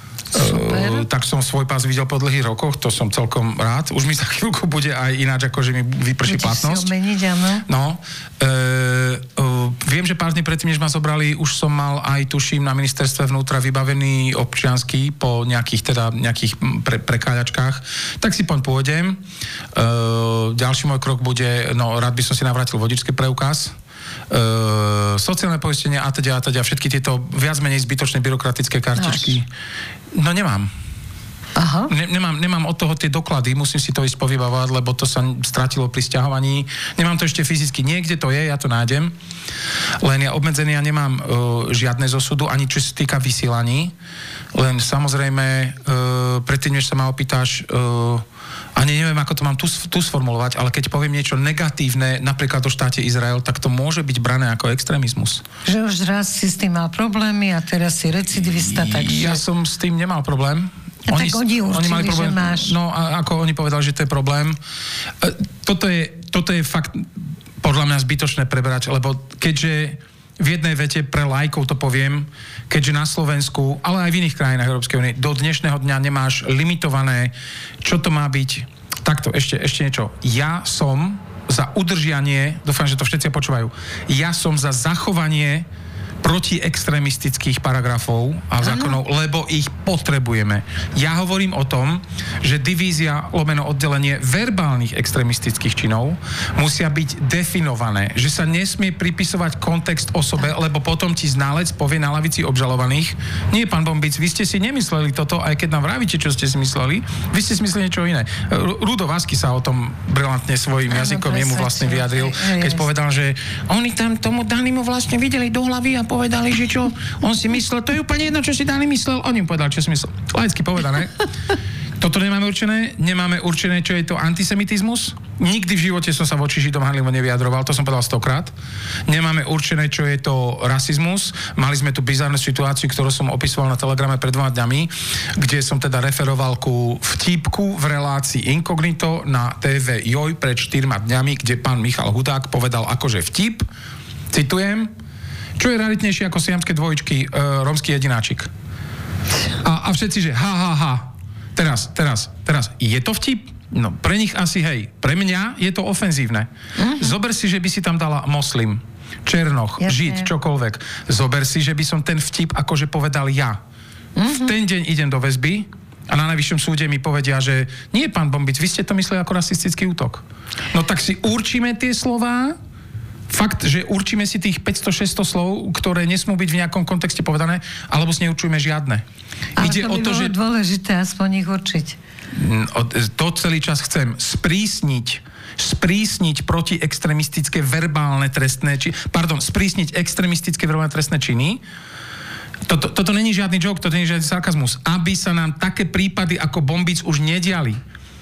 Uh, tak som svoj pás videl po dlhých rokoch, to som celkom rád. Už mi za chvíľku bude aj ináč, ako že mi vyprší
Budeš
platnosť.
Si omeniť, áno.
No. Uh, uh, viem, že pár dní predtým, než ma zobrali, už som mal aj, tuším, na ministerstve vnútra vybavený občiansky po nejakých, teda, nejakých pre, prekáľačkách. Tak si poň pôjdem. Uh, ďalší môj krok bude, no rád by som si navrátil vodičský preukaz. Uh, sociálne poistenie a teda, a teda všetky tieto viac menej zbytočné byrokratické kartičky. Máš. No nemám.
Aha.
Ne, nemám. Nemám od toho tie doklady, musím si to ísť povybavovať, lebo to sa stratilo pri sťahovaní. Nemám to ešte fyzicky. Niekde to je, ja to nájdem. Len ja obmedzenia nemám uh, žiadne zo súdu, ani čo sa týka vysielaní. Len samozrejme, uh, predtým, než sa ma opýtaš, uh, ani neviem, ako to mám tu, tu sformulovať, ale keď poviem niečo negatívne, napríklad o štáte Izrael, tak to môže byť brané ako extrémizmus.
Že už raz si s tým mal problémy a teraz si recidivista, takže...
Ja som s tým nemal problém.
A oni, tak oni určili, oni mali problém, že máš.
No a ako oni povedali, že to je problém. Toto je, toto je fakt podľa mňa zbytočné preberať, lebo keďže v jednej vete pre lajkov to poviem, keďže na Slovensku, ale aj v iných krajinách Európskej únie, do dnešného dňa nemáš limitované, čo to má byť. Takto, ešte, ešte niečo. Ja som za udržianie, dúfam, že to všetci počúvajú, ja som za zachovanie protiextremistických paragrafov a zákonov, ano. Lebo ich potrebujeme. Ja hovorím o tom, že divízia lomeno oddelenie verbálnych extremistických činov musia byť definované, že sa nesmie pripisovať kontext osobe, lebo potom ti ználec povie na lavici obžalovaných: nie, pán Bombic, vy ste si nemysleli toto, aj keď nám vravíte, čo ste si mysleli, vy ste si mysleli niečo iné. Rudo Vásky sa o tom brilantne svojím ano, jazykom jemu vlastne vyjadril, keď povedal, že oni tam tomu Danimu vlastne videli do hlavy a povedali, že čo on si myslel, to je úplne jedno, čo si Dani myslel, on im povedal, čo si myslel. Laicky povedané. Toto nemáme určené, nemáme určené, čo je to antisemitizmus. Nikdy v živote som sa voči Židom hanlivo nevyjadroval, to som povedal stokrát. Nemáme určené, čo je to rasizmus. Mali sme tu bizárnu situáciu, ktorú som opisoval na Telegrame pred dvoma dňami, kde som teda referoval ku vtipku v relácii Inkognito na té vé Joj pred štyrma dňami, kde pán Michal Hudák povedal akože vtip, citujem: čo je raritnejšie ako siamské dvojičky, e, rómsky jedináčik. A, a všetci, že ha, ha, ha. Teraz, teraz, teraz. Je to vtip? No, pre nich asi hej. Pre mňa je to ofenzívne. Uh-huh. Zober si, že by si tam dala moslim, černoch, Jasne. žid, čokoľvek. Zober si, že by som ten vtip akože povedal ja. Uh-huh. V ten deň idem do väzby a na najvyššom súde mi povedia, že nie, pán Bombic, vy ste to mysleli ako rasistický útok. No tak si určíme tie slová. Fakt, že určíme si tých päťsto šesťsto slov, ktoré nesmú byť v nejakom kontexte povedané, alebo si neurčujeme žiadne.
Ale Ide to by o to, bolo že... dôležité aspoň ich určiť.
To celý čas chcem sprísniť sprísniť protiextremistické verbálne trestné či... Pardon, sprísniť extremistické verbálne trestné činy. Toto, toto není žiadny joke, toto není žiadny sarkazmus. Aby sa nám také prípady ako Bombic už nediali.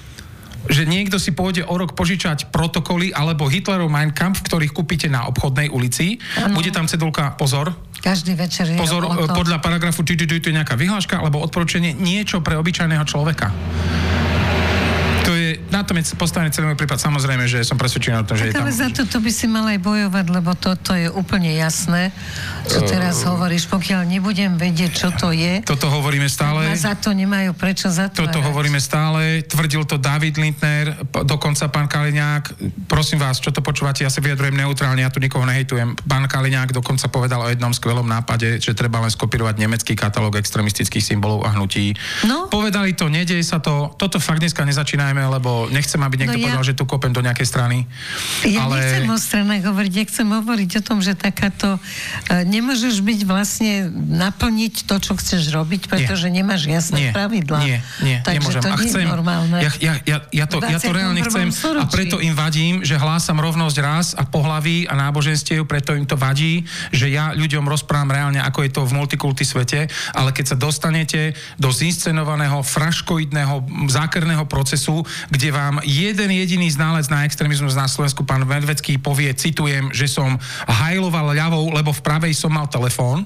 Že niekto si pôjde o rok požičať protokoly alebo Hitlerov Mein Kampf, ktorých kúpite na obchodnej ulici. Ano. Bude tam cedulka, pozor.
Každý večer je
pozor, podľa paragrafu to je nejaká vyhláška alebo odporúčanie, niečo pre obyčajného človeka. To je na tom je postavený celý môj prípad. Samozrejme, že som presvedčený o tom, že
tak
je tam...
ale za toto by si mal aj bojovať, lebo toto je úplne jasné, čo teraz uh, hovoríš. Pokiaľ nebudem vedieť, čo to je...
Toto hovoríme stále.
A za to nemajú prečo zatvárať.
Toto hovoríme stále. Tvrdil to David Lindner, dokonca pán Kaliňák. Prosím vás, čo to počúvate, ja sa vyjadrujem neutrálne, ja tu nikoho nehejtujem. Pán Kaliňák dokonca povedal o jednom skvelom nápade, že treba len skopírovať nemecký katalóg extrémistických symbolov a hnutí. No? Povedali to, nedieje sa to. Toto fakt dneska nezačínajme, lebo nechcem, aby niekto no ja... povedal, že tu kopem do nejakej strany.
Ja
ale...
nechcem o stranách hovoriť, ja chcem hovoriť o tom, že takáto uh, nemôžeš byť vlastne naplniť to, čo chceš robiť, pretože nie. nemáš jasné
nie.
pravidlá.
Nie, nie,
takže
nemôžem.
to
a
nie
chcem,
je normálne.
Ja, ja, ja, ja, to, ja to reálne chcem
storočí.
A preto im vadím, že hlásam rovnosť rás a pohlaví a náboženstiev, preto im to vadí, že ja ľuďom rozprávam reálne, ako je to v multikulty svete, ale keď sa dostanete do zinscenovaného, fraškoidného, zákerného procesu, kde vám jeden jediný ználec na extrémizmus na Slovensku, pán Medvecký, povie, citujem, že som hajloval ľavou, lebo v pravej som mal telefón.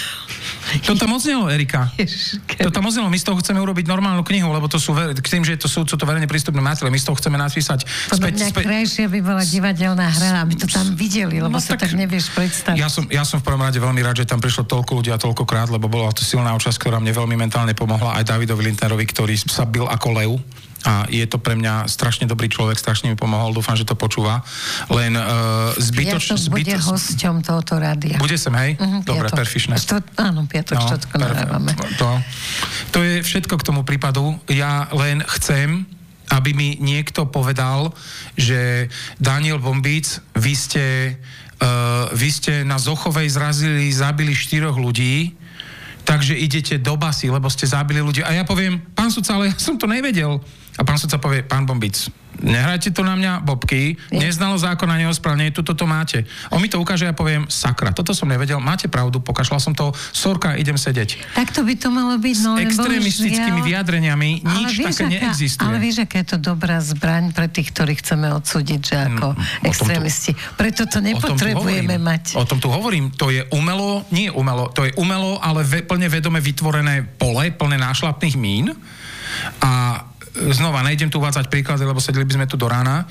To tam odznelo, Erika. To tam odznelo. My z toho chceme urobiť normálnu knihu, lebo to sú, k tým, že to sú, sú to verejne prístupné materiály, my z toho chceme napísať
späť. Podľa mňa krajšia by bola divadelná hra, aby to tam videli, lebo no, sa tak, tak nevieš predstaviť.
Ja som, ja som v prvom rade veľmi rád, že tam prišlo toľko ľudí a toľkokrát, lebo bola to silná účasť, ktorá mne veľmi mentálne pomohla, aj Davidovi Lindnerovi, ktorý sa bil ako lev. A je to pre mňa strašne dobrý človek, strašne mi pomohol, dúfam, že to počúva. Len uh, zbytočne...
Piatok bude hosťom tohoto rádia.
Bude sem, hej? Uh-huh, Dobre, perfišné.
Štvrt, áno, piatok, no, štvrtko nahrávame.
To, to je všetko k tomu prípadu. Ja len chcem, aby mi niekto povedal, že Daniel Bombíc, vy ste, uh, vy ste na Zochovej zrazili, zabili štyroch ľudí, takže idete do basy, lebo ste zabili ľudí. A ja poviem, pán sudca, ale ja som to nevedel. A pán sudca povie, pán Bombic, nehrajte to na mňa, bobky, neznalo zákona, neospravne, tu toto máte. On mi to ukáže a ja poviem, sakra, toto som nevedel, máte pravdu, pokašľal som to, sorka, idem sedieť.
Tak to by to malo byť, no,
s extrémistickými
bohužiaľ,
vyjadreniami nič také aká, neexistuje.
Ale vieš, aká je to dobrá zbraň pre tých, ktorých chceme odsúdiť, že ako no, extrémisti. Tu, Preto to nepotrebujeme
o
mať.
O tom tu hovorím, to je umelo, nie umelo, to je umelo, ale ve, plne vedome vytvorené pole, plné nášlapných mín. A znova, nejdem tu uvádzať príklady, lebo sedeli by sme tu do rána.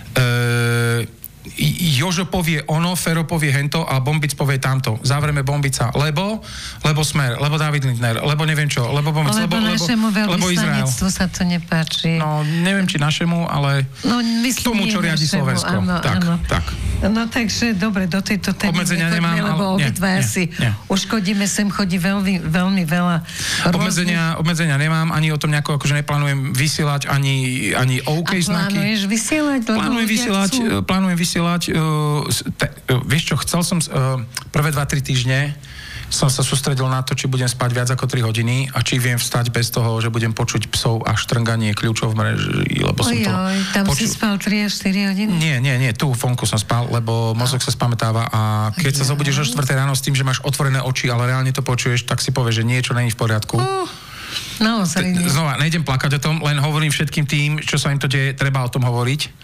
E, Jožo povie ono, Fero povie hento a Bombic povie tamto. Zavreme Bombica, lebo, lebo Smer, lebo David Lindner, lebo neviem čo, lebo Bombic, lebo,
lebo, našemu
lebo Izrael.
Sa to nepáči.
No, neviem, či našemu, ale no, k tomu, čo riadi Slovensko.
Áno,
tak,
áno.
tak.
No takže, dobre, do tejto témy
obmedzenia nemám,
lebo
ale...
obidva asi uškodíme, sem chodí veľmi, veľmi veľa
obmedzenia, obmedzenia nemám, ani o tom nejako akože neplánujem vysielať, ani, ani OK
a
znaky.
A plánuješ vysielať?
Plánujem vysielať, sú... plánujem vysielať, uh, te, uh, vieš čo, chcel som uh, prvé dva tri týždne som sa sústredil na to, či budem spať viac ako tri hodiny a či viem vstať bez toho, že budem počuť psov a štrnganie kľúčov v mreži, lebo som to...
Ojoj, tam poču... si spal tri až štyri hodiny?
Nie, nie, nie, tu vonku som spal, lebo mozog sa spamätáva a keď sa zobudíš o štvrtej ráno s tým, že máš otvorené oči, ale reálne to počuješ, tak si povieš, že niečo není v poriadku. Uh.
Naozaj nie.
Znova, nejdem plakať o tom, len hovorím všetkým tým, čo sa im to deje, treba o tom hovoriť.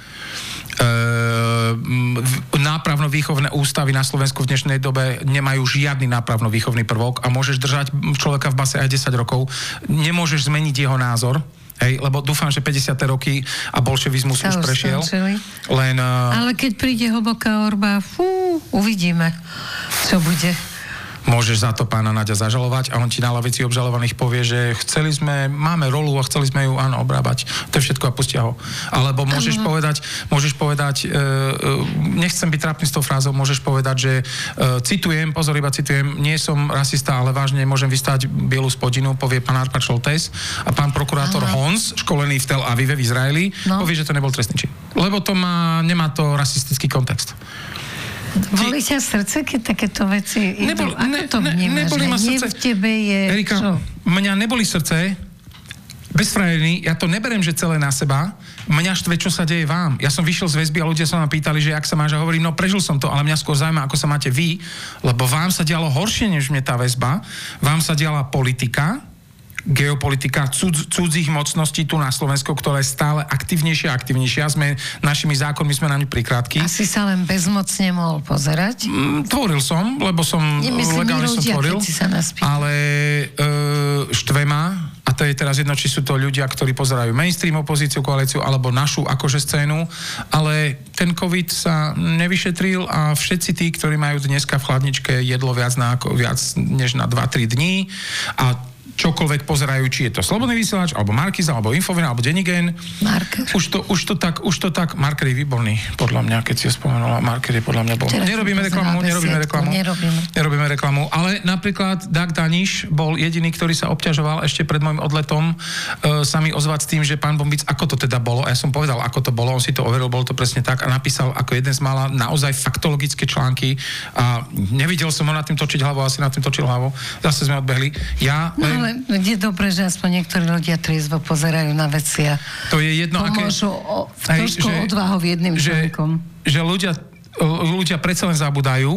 E, nápravno-výchovné ústavy na Slovensku v dnešnej dobe nemajú žiadny nápravno-výchovný prvok a môžeš držať človeka v base aj desať rokov, nemôžeš zmeniť jeho názor, hej, lebo dúfam, že päťdesiate roky a bolševizmus už, už prešiel. Len, uh,
ale keď príde hlboká orba, fú, uvidíme, čo bude.
Môžeš za to pána Naďa zažalovať a on ti na lavici obžalovaných povie, že chceli sme, máme rolu a chceli sme ju, áno, obrábať. To je všetko a pustia ho. Alebo môžeš ano. povedať, môžeš povedať, e, e, nechcem byť trápny s tou frázou, môžeš povedať, že e, citujem, pozor, iba citujem, nie som rasista, ale vážne môžem vystať bielu spodinu, povie pán Arpad Šoltés a pán prokurátor ano. Hons, školený v Tel Avive v Izraeli, no. povie, že to nebol trestný čin. Lebo to má, nemá to rasistický kontext.
Boli ťa srdce, keď takéto veci idú?
Nebol,
Ako
ne,
to vnímaš?
Neboli ma srdce.
V tebe je...
Erika,
čo?
mňa neboli srdce, bezfrajerný, ja to neberiem, že celé na seba, mňa štve, čo sa deje vám. Ja som vyšiel z väzby a ľudia sa ma pýtali, že jak sa máš, a hovorím, no prežil som to, ale mňa skôr zaujíma, ako sa máte vy, lebo vám sa dialo horšie, než mne tá väzba, vám sa diala politika, geopolitika cudz, cudzích mocností tu na Slovensku, ktorá je stále aktívnejšia a aktívnejšia. Sme, našimi zákonmi sme na ňu prikrátky.
Asi sa len bezmocne mohol pozerať?
Mm, tvoril som, lebo som
Nemyslím,
legálne som
ľudia,
tvoril.
keď si sa nás pýtal.
Ale e, štve ma a a to je teraz jedno, či sú to ľudia, ktorí pozerajú mainstream opozíciu, koalíciu, alebo našu akože scénu, ale ten COVID sa nevyšetril a všetci tí, ktorí majú dneska v chladničke jedlo viac, na, viac než na dva tri dní a čokoľvek pozerajú, či je to Slobodný vysielač, alebo Markiza, alebo Infovina, alebo Denigen.
Marker.
Už to, už to tak, už to tak, Marker je výborný, podľa mňa, keď si ho spomenula, Marker je podľa mňa bol.
Teraz
nerobíme reklamu, nerobíme reklamu.
Nerobíme.
Nerobíme reklamu, ale napríklad Dag Daniš bol jediný, ktorý sa obťažoval ešte pred môjim odletom e, sa mi ozvať s tým, že pán Bombic, ako to teda bolo, a ja som povedal, ako to bolo, on si to overil, bolo to presne tak a napísal ako jeden z mála naozaj faktologické články a nevidel som ho nad tým točiť hlavou, asi nad tým točil hlavou. Zase sme odbehli. Ja
no, ale je dobré, že aspoň niektorí ľudia triezvo pozerajú na veci a
to je jedno,
pomôžu
aké,
o, trošku
že,
odvahou jedným
že,
článkom.
Že ľudia, ľudia predsa len zabudajú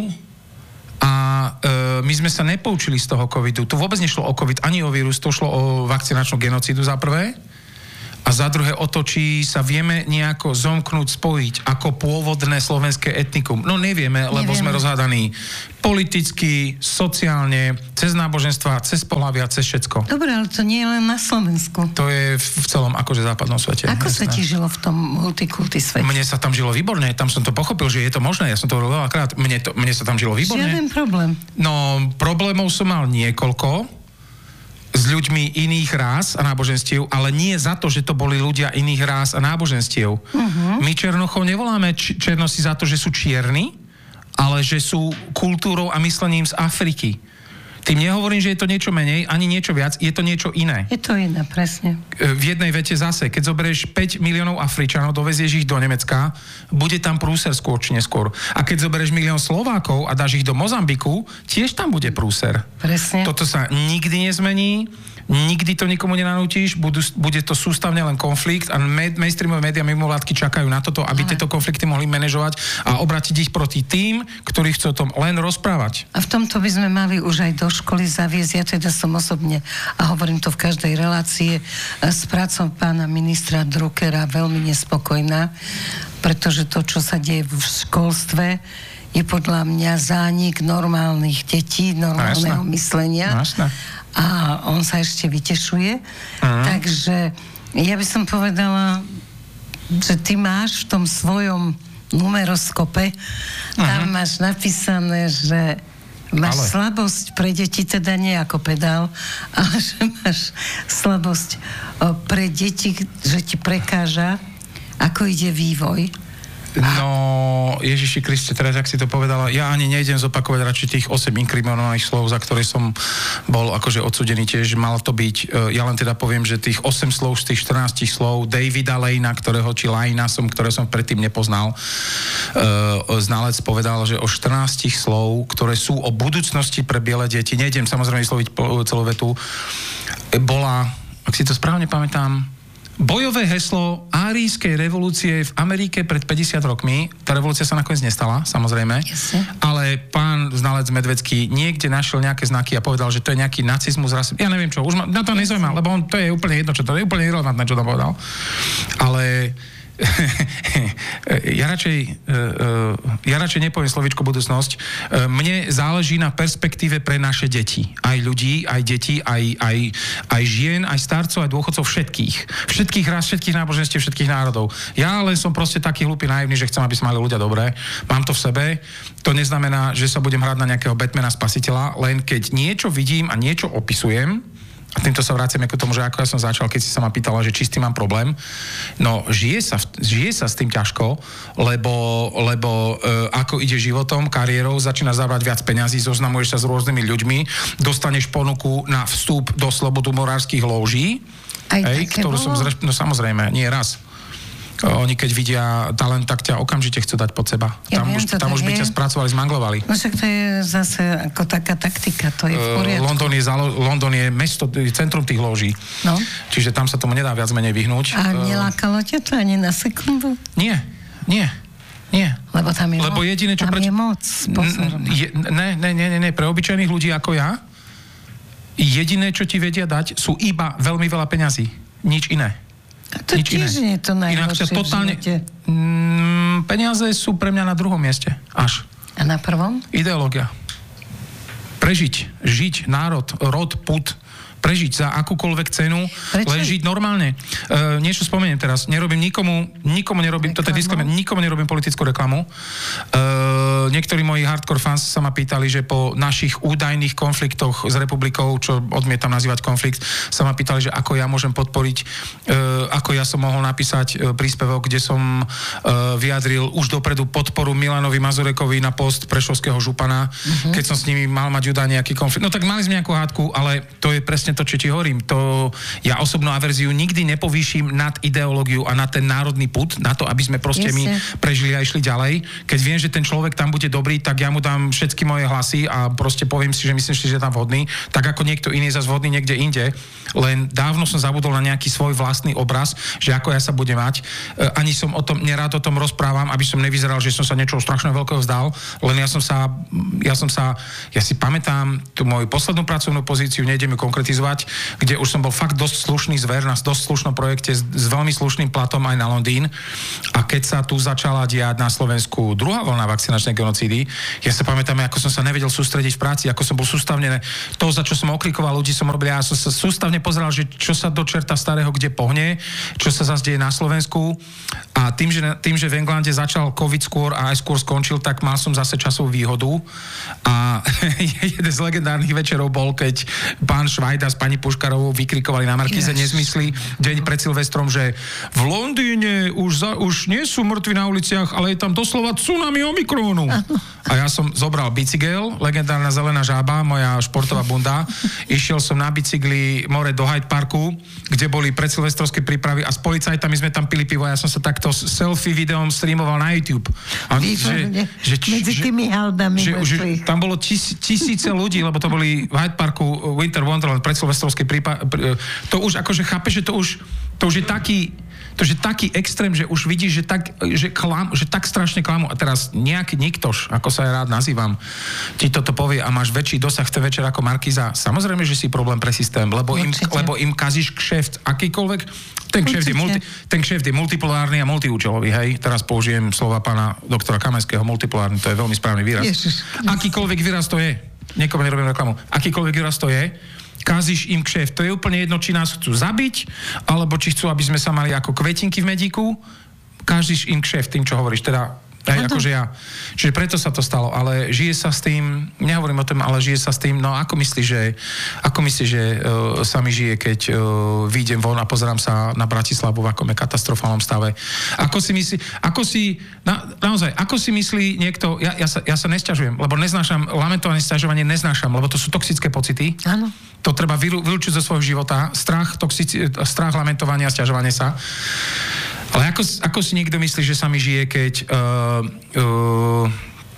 a e, my sme sa nepoučili z toho covidu. Tu vôbec nešlo o covid ani o vírus, to šlo o vakcinačnú genocídu za prvé. A za druhé o to, či sa vieme nejako zomknúť, spojiť ako pôvodné slovenské etnikum. No nevieme, lebo nevieme. Sme rozhádaní politicky, sociálne, cez náboženstva, cez pohlavia, cez všetko.
Dobre, ale to nie je len na Slovensku.
To je v celom akože západnom svete.
Ako
jasné.
sa ti žilo v tom multikulty svete?
Mne sa tam žilo výborne, tam som to pochopil, že je to možné, ja som to hovoril veľakrát. Mne, to, mne sa tam žilo výborne.
Žiaden problém.
No, problémov som mal niekoľko s ľuďmi iných rás a náboženstiev, ale nie za to, že to boli ľudia iných rás a náboženstiev. Uh-huh. My Černochov nevoláme č- Černosi za to, že sú čierni, ale že sú kultúrou a myslením z Afriky. Tým nehovorím, že je to niečo menej, ani niečo viac, je to niečo iné.
Je to iné, presne.
V jednej vete zase, keď zoberieš päť miliónov Afričanov, dovezieš ich do Nemecka, bude tam prúser skôr či neskôr. A keď zoberieš milión Slovákov a dáš ich do Mozambiku, tiež tam bude prúser.
Presne.
Toto sa nikdy nezmení, nikdy to nikomu nenanútiš, budú, bude to sústavne len konflikt a mainstreamové médiá mimovládky čakajú na toto, aby Ale. tieto konflikty mohli manažovať a obrátiť ich proti tým, ktorí chcú o tom len rozprávať.
A v tomto by sme mali už aj do školy zaviesť. Ja teda som osobne, a hovorím to v každej relácii, s prácou pána ministra Druckera veľmi nespokojná, pretože to, čo sa deje v školstve, je podľa mňa zánik normálnych detí, normálneho no, myslenia.
No,
a on sa ešte vytešuje. Uh-huh. Takže ja by som povedala, že ty máš v tom svojom numeroskope, uh-huh. tam máš napísané, že máš ale. slabosť pre deti, teda nie ako pedál, ale že máš slabosť pre deti, že ti prekáža, ako ide vývoj.
No, Ježiši Kriste, teraz, ak si to povedala, ja ani nejdem zopakovať radšej tých osem inkriminovaných slov, za ktoré som bol akože odsúdený tiež, mal to byť, ja len teda poviem, že tých osem slov z tých štrnásť slov Davida Lejna, ktorého, či Lajna som, ktoré som predtým nepoznal, uh, znalec povedal, že o štrnásť slov, ktoré sú o budúcnosti pre biele deti, nejdem samozrejme vysloviť celú vetu, bola, ak si to správne pamätám, bojové heslo árijskej revolúcie v Amerike pred päťdesiat rokmi. Tá revolúcia sa nakoniec nestala, samozrejme. Jasne. Ale pán znalec Medvecký niekde našiel nejaké znaky a povedal, že to je nejaký nacizmus, rasizmus. Ja neviem čo, už ma, na to nezaujíma, lebo on, to je úplne jedno, čo to je úplne irelevantné, čo to povedal. Ale ja radšej ja radšej nepoviem slovíčko budúcnosť. Mne záleží na perspektíve pre naše deti. Aj ľudí, aj detí, aj, aj, aj žien, aj starcov, aj dôchodcov, všetkých. Všetkých raz, všetkých náboženstiev, všetkých národov. Ja len som proste taký hlupý, naivný, že chcem, aby sa mali ľudia dobré. Mám to v sebe. To neznamená, že sa budem hrať na nejakého Batmana spasiteľa, len keď niečo vidím a niečo opisujem. A týmto sa vraciame k tomu, že ako ja som začal, keď si sa ma pýtala, že či s tým mám problém. No, žije sa, žije sa s tým ťažko, lebo, lebo e, ako ide životom, kariérou, začínaš zabrať viac peňazí, zoznamuješ sa s rôznymi ľuďmi, dostaneš ponuku na vstup do slobodomorárskych lóží, hej, ktorú som zre... No samozrejme, nie raz. Oni keď vidia talent, tak ťa okamžite chcú dať pod seba. Ja tam viem, už, tam už by ťa spracovali, zmanglovali.
No však to je zase ako taká taktika, to je v poriadku.
Uh, London, je zalo- London je mesto, centrum tých lóží. No. Čiže tam sa tomu nedá viac menej vyhnúť.
A nelákalo ťa to ani na sekundu?
Nie, nie. Nie.
Lebo tam je
Lebo
moc.
Jediné, čo
tam
preč...
je moc.
Je, ne, ne, ne, ne, pre obyčajných ľudí ako ja, jediné, čo ti vedia dať, sú iba veľmi veľa peňazí. Nič iné.
A to nič tiež iné. Nie je to najhoršie v
totálne, mm, peniaze sú pre mňa na druhom mieste. Až.
A na prvom?
Ideológia. prežiť, žiť, národ, rod, pud, prežiť za akúkoľvek cenu, Prečo? len žiť normálne. Uh, niečo spomeniem teraz. Nerobím nikomu, nikomu nerobím, toto je disclaimer, nikomu nerobím politickú reklamu. Uh, niektorí moji hardcore fans sa ma pýtali, že po našich údajných konfliktoch s republikou, čo odmietam nazývať konflikt, sa ma pýtali, že ako ja môžem podporiť, uh, ako ja som mohol napísať uh, príspevok, kde som uh, vyjadril už dopredu podporu Milanovi Mazurekovi na post prešovského župana, uh-huh. keď som s nimi mal mať údaj nejaký konflikt. No tak mali sme nejakú hádku, ale to je presne to, čo ti hovorím. To ja osobnú averziu nikdy nepovýšim nad ideológiu a na ten národný pud, na to, aby sme proste yes, my prežili a išli ďalej. Keď viem, že ten človek tam bude dobrý, tak ja mu dám všetky moje hlasy a proste poviem si, že myslím si, že je tam vhodný, tak ako niekto iný je zase vhodný niekde inde. Len dávno som zabudol na nejaký svoj vlastný obraz, že ako ja sa budem mať. E, ani som o tom, nerád o tom rozprávam, aby som nevyzeral, že som sa niečoho strašne veľkého vzdal, len ja som sa, ja som sa, ja si pamätám tú moju poslednú pracovnú pozíciu, nejdem ju konkretizovať, kde už som bol fakt dosť slušný zver na dosť slušnom projekte s, s veľmi slušným platom aj na Londýn. A keď sa tu začala diať na Slovensku druhá vlna vakcinačnej genocídy, ja sa pamätám, ako som sa nevedel sústrediť v práci, ako som bol sústavne, to, za čo som oklikoval ľudí, som robil, ja som sa sústavne pozeral, že čo sa do čerta starého kde pohne, čo sa zase deje na Slovensku. A tým, že, tým, že v Englande začal COVID skôr a aj skôr skončil, tak mal som zase časovú výhodu. A jeden z legendárnych večerov bol, keď pán Švajda s pani Puškarovou vykrikovali na Markíze yes. nezmysly deň pred Silvestrom, že v Londýne už, za, už nie sú mŕtvi na uliciach, ale je tam doslova tsunami Omikrónu. A ja som zobral bicykel, legendárna zelená žába, moja športová bunda. Išiel som na bicykli more do Hyde Parku, kde boli predsilvestrovské prípravy a s policajtami sme tam pili pivo. Ja som sa takto selfie videom streamoval na YouTube. A že, že,
Medzi že, tými haldami.
Že, že, tam bolo tis, tisíce ľudí, lebo to boli v Hyde Parku Winter Wonderland, predsilvestrovské prípravy. To už akože chápe, že to už, to už je taký to je taký extrém, že už vidíš, že tak, že klam, že tak strašne klamú. A teraz nejaký niktoš, ako sa ja rád nazývam, ti toto povie a máš väčší dosah v ten večer ako Markíza. Samozrejme, že si problém pre systém, lebo im, lebo im kazíš kšeft akýkoľvek. Ten kšeft, je multi, ten kšeft je multipolárny a multiúčelový, hej. Teraz použijem slova pána doktora Kamenského, multipolárny, to je veľmi správny výraz. Ježiš. Akýkoľvek výraz to je, niekomu nerobím reklamu, akýkoľvek výraz to je, kazíš im kšeft. To je úplne jedno, či nás chcú zabiť, alebo či chcú, aby sme sa mali ako kvetinky v medíku. Kazíš im kšeft tým, čo hovoríš. Teda, aj akože ja. Čiže preto sa to stalo. Ale žije sa s tým, nehovorím o tom, ale žije sa s tým, no ako myslíš, že, ako myslíš, že uh, sa mi žije, keď uh, výjdem von a pozerám sa na Bratislavu, v akom je katastrofálnom stave. Ako si myslí, ako si, na, naozaj, ako si myslí niekto, ja, ja, sa, ja sa nesťažujem, lebo neznášam, lamentovanie, sťažovanie neznášam, lebo to sú toxické pocity. Áno. To treba vylúčiť zo svojho života. Strach, toxici, strach, lamentovanie a sťažovanie sa. Ale ako, ako si niekto myslí, že sa mi žije, keď uh, uh,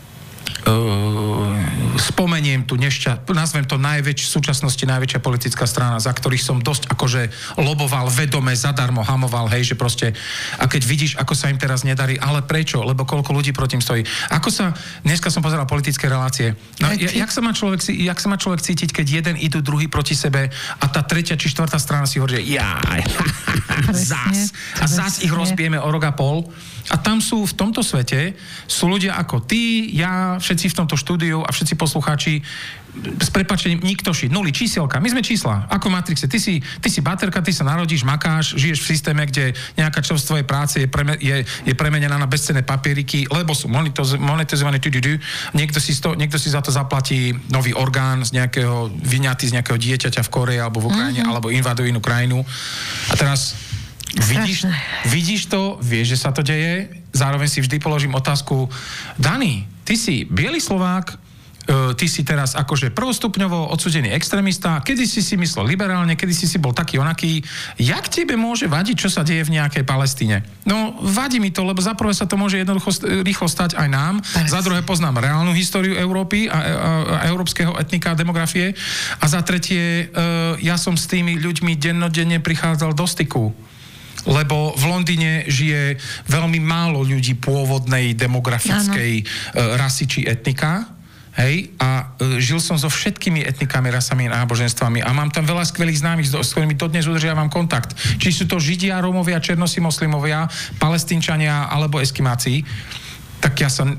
uh, spomeniem tu nešťa, nazvem to najväčšie v súčasnosti najväčšia politická strana, za ktorých som dosť akože loboval vedome, zadarmo hamoval, hej, že proste, a keď vidíš, ako sa im teraz nedarí, ale prečo? Lebo koľko ľudí proti im stojí. Ako sa, dneska som pozeral politické relácie. No, jak sa má človek, jak sa má človek cítiť, keď jeden idú druhý proti sebe a tá tretia či štvrtá strana si hovorí, že jaj, zás. A zás ich rozbijeme o rok a pol. A tam sú, v tomto svete, sú ľudia ako ty, ja, všetci v tomto štúdiu a všetci poslucháči, s prepáčením, niktoši, nuly, čísielka. My sme čísla, ako v Matrixe. Ty si, ty si baterka, ty sa narodíš, makáš, žiješ v systéme, kde nejaká časť tvojej práce je, preme, je, je premenená na bezcenné papieriky, lebo sú monetizované. Niekto si, sto, niekto si za to zaplatí nový orgán z nejakého, vyňatý z nejakého dieťaťa v Koreji alebo v Ukrajine, mm-hmm. alebo invadujú inú krajinu. A teraz Vidíš, vidíš to, vieš, že sa to deje, zároveň si vždy položím otázku, Dani, ty si biely Slovák, uh, ty si teraz akože prvostupňovo odsúdený extrémista, kedy si si myslel liberálne, kedy si si bol taký onaký, jak tebe môže vadiť, čo sa deje v nejakej Palestíne? No, vadí mi to, lebo za prvé sa to môže jednoducho rýchlo stať aj nám, Paris. Za druhé poznám reálnu históriu Európy a, a, a európskeho etnika a demografie a za tretie, uh, ja som s tými ľuďmi dennodenne prichádzal do styku. Lebo v Londýne žije veľmi málo ľudí pôvodnej demografickej ano. rasy či etnika. Hej? A e, žil som so všetkými etnikami, rasami a náboženstvami a mám tam veľa skvelých známych, s ktorými dodnes udržiavam kontakt. Či sú to Židia, Rómovia, Černosi, moslimovia, Palestínčania alebo Eskimáci. Tak ja sa...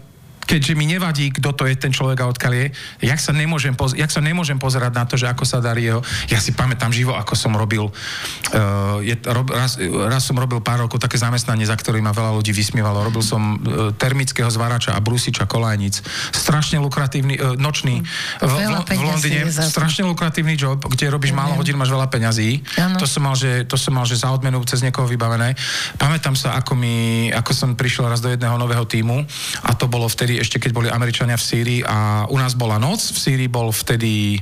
keďže mi nevadí, kto to je ten človek a odkiaľ je, jak sa nemôžem, poz- jak sa nemôžem pozerať na to, že ako sa darí jeho. Ja si pamätám živo, ako som robil, uh, je, rob, raz, raz som robil pár rokov také zamestnanie, za ktorý ma veľa ľudí vysmievalo. Robil som uh, termického zvárača a brúsiča kolajnic. Strašne lukratívny, uh, nočný, v, v, v Londýne, strašne lukratívny job, kde robíš ja málo hodín, máš veľa peňazí. To som mal, že, to som mal, že za odmenu cez niekoho vybavené. Pamätám sa, ako, mi, ako som prišiel raz do jedného nového tímu a to bolo vtedy ešte keď boli Američania v Sýrii a u nás bola noc, v Sýrii bol vtedy e,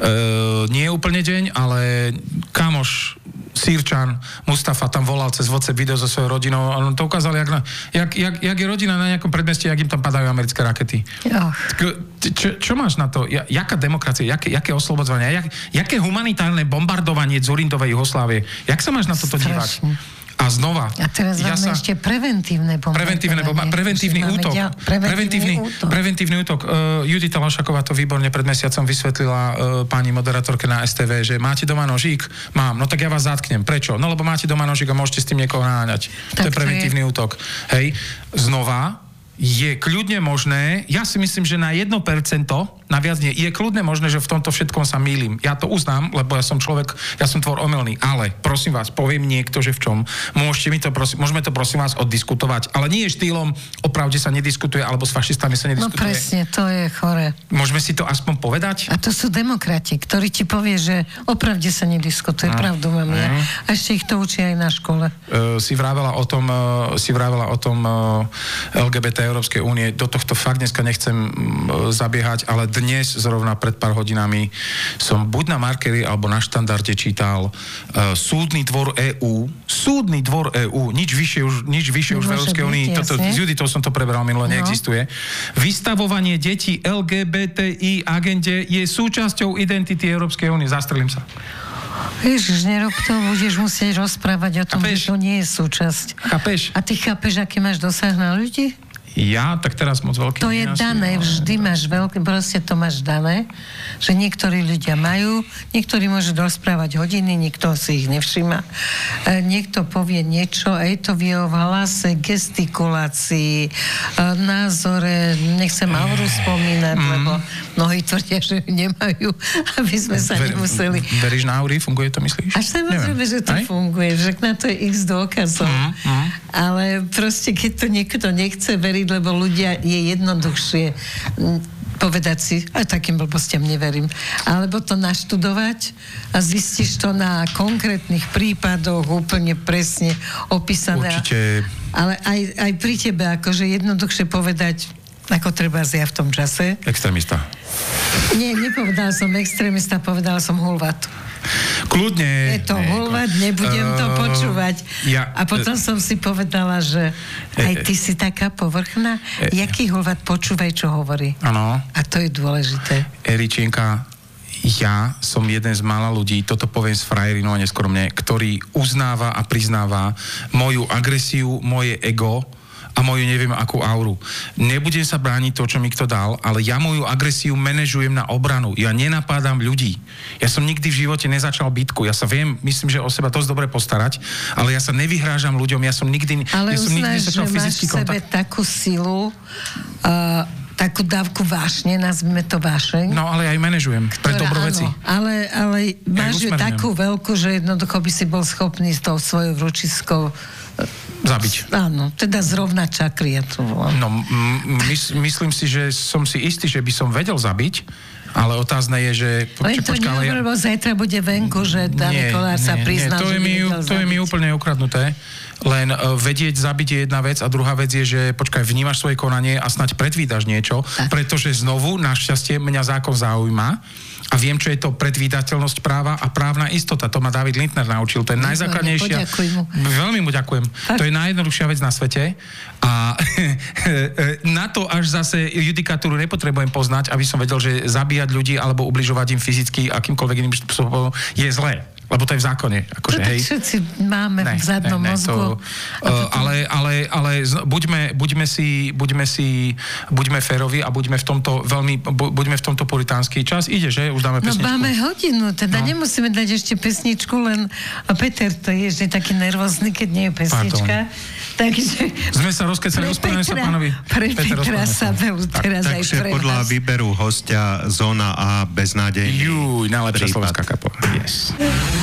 nie úplne deň, ale kamoš Sýrčan Mustafa tam volal cez WhatsApp video so svojou rodinou a on to ukázal, jak, na, jak, jak, jak je rodina na nejakom predmestí, jak im tam padajú americké rakety. Oh. Čo, čo máš na to? Jaká demokracia? Jaké, jaké oslobodzovanie? Jak, jaké humanitárne bombardovanie Dzurindovej Juhoslávie? Jak sa máš na toto dívať? A znova.
A teraz ja máme sa... ešte preventívne bombardovanie.
Preventívne bomba, preventívny útok. Ďal... Preventívny útok. Preventívny útok. Uh, Judita Lašaková to výborne pred mesiacom vysvetlila uh, pani moderátorke na es té vé, že máte doma nožík? Mám. No tak ja vás zatknem. Prečo? No lebo máte doma nožík a môžete s tým niekoho naháňať. To je preventívny je... útok. Hej. Znova je kľudne možné, ja si myslím, že na jedno percento, na viac nie, je kľudne možné, že v tomto všetkom sa mýlim. Ja to uznám, lebo ja som človek, ja som tvor omylný, ale prosím vás, poviem niekto, že v čom. Môžete mi to, prosím, môžeme to prosím vás oddiskutovať, ale nie štýlom o pravde sa nediskutuje, alebo s fašistami sa nediskutuje.
No presne, to je chore.
Môžeme si to aspoň povedať?
A to sú demokrati, ktorí ti povie, že o pravde sa nediskutuje, no. Pravdu mám ja. A ešte ich to učí aj na škole.
Uh, si vravela o tom, uh, si vravela o tom uh, el gé bé té Európskej únie. Do tohto fakt dneska nechcem uh, zabiehať, ale dnes, zrovna pred pár hodinami, som buď na Markeri, alebo na Štandarde čítal uh, Súdny dvor EÚ. Súdny dvor EÚ. Nič vyššie už, nič vyššie už v Európskej únii. Toto, s Juditou som to preberal minule, no. Neexistuje. Vystavovanie detí el gé bé té í agende je súčasťou identity Európskej únie. Zastrelím sa.
Ježiš, nerob to, budeš musieť rozprávať o tom, chápeš? Že to nie je súčasť.
Chápeš?
A ty chápeš, aký máš dosah na ľudí?
Ja, tak teraz moc veľký.
To je dané, vždy máš veľké, proste to máš dané, že niektorí ľudia majú, niektorí môžu rozprávať hodiny, nikto si ich nevšíma. E, niekto povie niečo, aj to v jeho hlase, gestikulácii, e, názore, nechcem auru spomínať, mm. lebo mnohí tvrdia, že nemajú, aby sme sa Ver, nemuseli...
Veríš na aury? Funguje to, myslíš?
Až samozrejme, že to aj? Funguje, že na to je x dôkazov. Mm, mm. Ale proste, keď to niekto nechce veriť, lebo ľudia je jednoduchšie povedať si, aj takým blbostiam neverím, alebo to naštudovať a zistíš to na konkrétnych prípadoch úplne presne opísané.
Určite.
Ale aj, aj pri tebe, akože jednoduchšie povedať, ako treba ja v tom čase.
Extrémista.
Nie, nepovedala som extrémista, povedala som hulvat.
Kľudne.
Je to hulvať, nebudem uh, to počúvať.
Ja,
a potom uh, som si povedala, že aj ty si taká povrchná. Uh, Jaký hulvať, počúvaj, čo hovorí.
Áno.
A to je dôležité.
Eričinka, ja som jeden z mála ľudí, toto poviem s frajerinou a neskromne, ktorý uznáva a priznáva moju agresiu, moje ego a moju neviem akú auru. Nebudem sa brániť to, čo mi kto dal, ale ja moju agresiu manažujem na obranu. Ja nenapádam ľudí. Ja som nikdy v živote nezačal bitku. Ja sa viem, myslím, že o seba dosť dobre postarať, ale ja sa nevyhrážam ľuďom. Ja som nikdy,
ale
ja som nikdy nezačal fyzický kontakt.
Ale uznáš, že máš v sebe takú silu, uh, takú dávku vášne, nazvime to vášeň.
No, ale aj manažujem pre dobro veci.
Ale, ale máš ju takú veľkú, že jednoducho by si bol schopný s tou svojou vručiskou
zabiť.
Áno, teda zrovna čakry, ja to volám.
No, m- mys- myslím si, že som si istý, že by som vedel zabiť, ale otázne je, že...
Len to
počká,
nehovorím, lebo zajtra bude venku, že David Kolár sa priznal,
že
by
nevedel zabiť. To je mi úplne ukradnuté. Len uh, vedieť zabiť je jedna vec a druhá vec je, že počkaj, vnímaš svoje konanie a snáď predvídaš niečo, tak. Pretože znovu, našťastie, mňa zákon zaujíma a viem, čo je to predvídateľnosť práva a právna istota. To ma David Lindner naučil. To je najzákladnejšia...
Mu.
Veľmi mu ďakujem. Tak. To je najjednoduchšia vec na svete a na to až zase judikatúru nepotrebujem poznať, aby som vedel, že zabíjať ľudí alebo ubližovať im fyzicky akýmkoľvek iným spôsobom je zlé. Lebo to je v zákone. Akože, hej.
Všetci máme ne, v zadnom ne, ne, mozgu. To, uh,
ale ale, ale z, buďme, buďme, si, buďme si, buďme férovi a buďme v tomto veľmi, bu, buďme v tomto puritánsky čas. Ide, že? Už dáme pesničku.
No máme hodinu, teda no. Nemusíme dať ešte pesničku, len a Peter to je, že taký nervózny, keď nie je pesnička. Pardon. Takže...
Sme sa rozkecali, ospravedlňujem sa pánovi.
Pre Petra sa teraz aj
Takže
pre
podľa
vás.
výberu hostia zóna A beznádejný.
Juj, najlepšia
prípad.
slovenská kapela. Yes.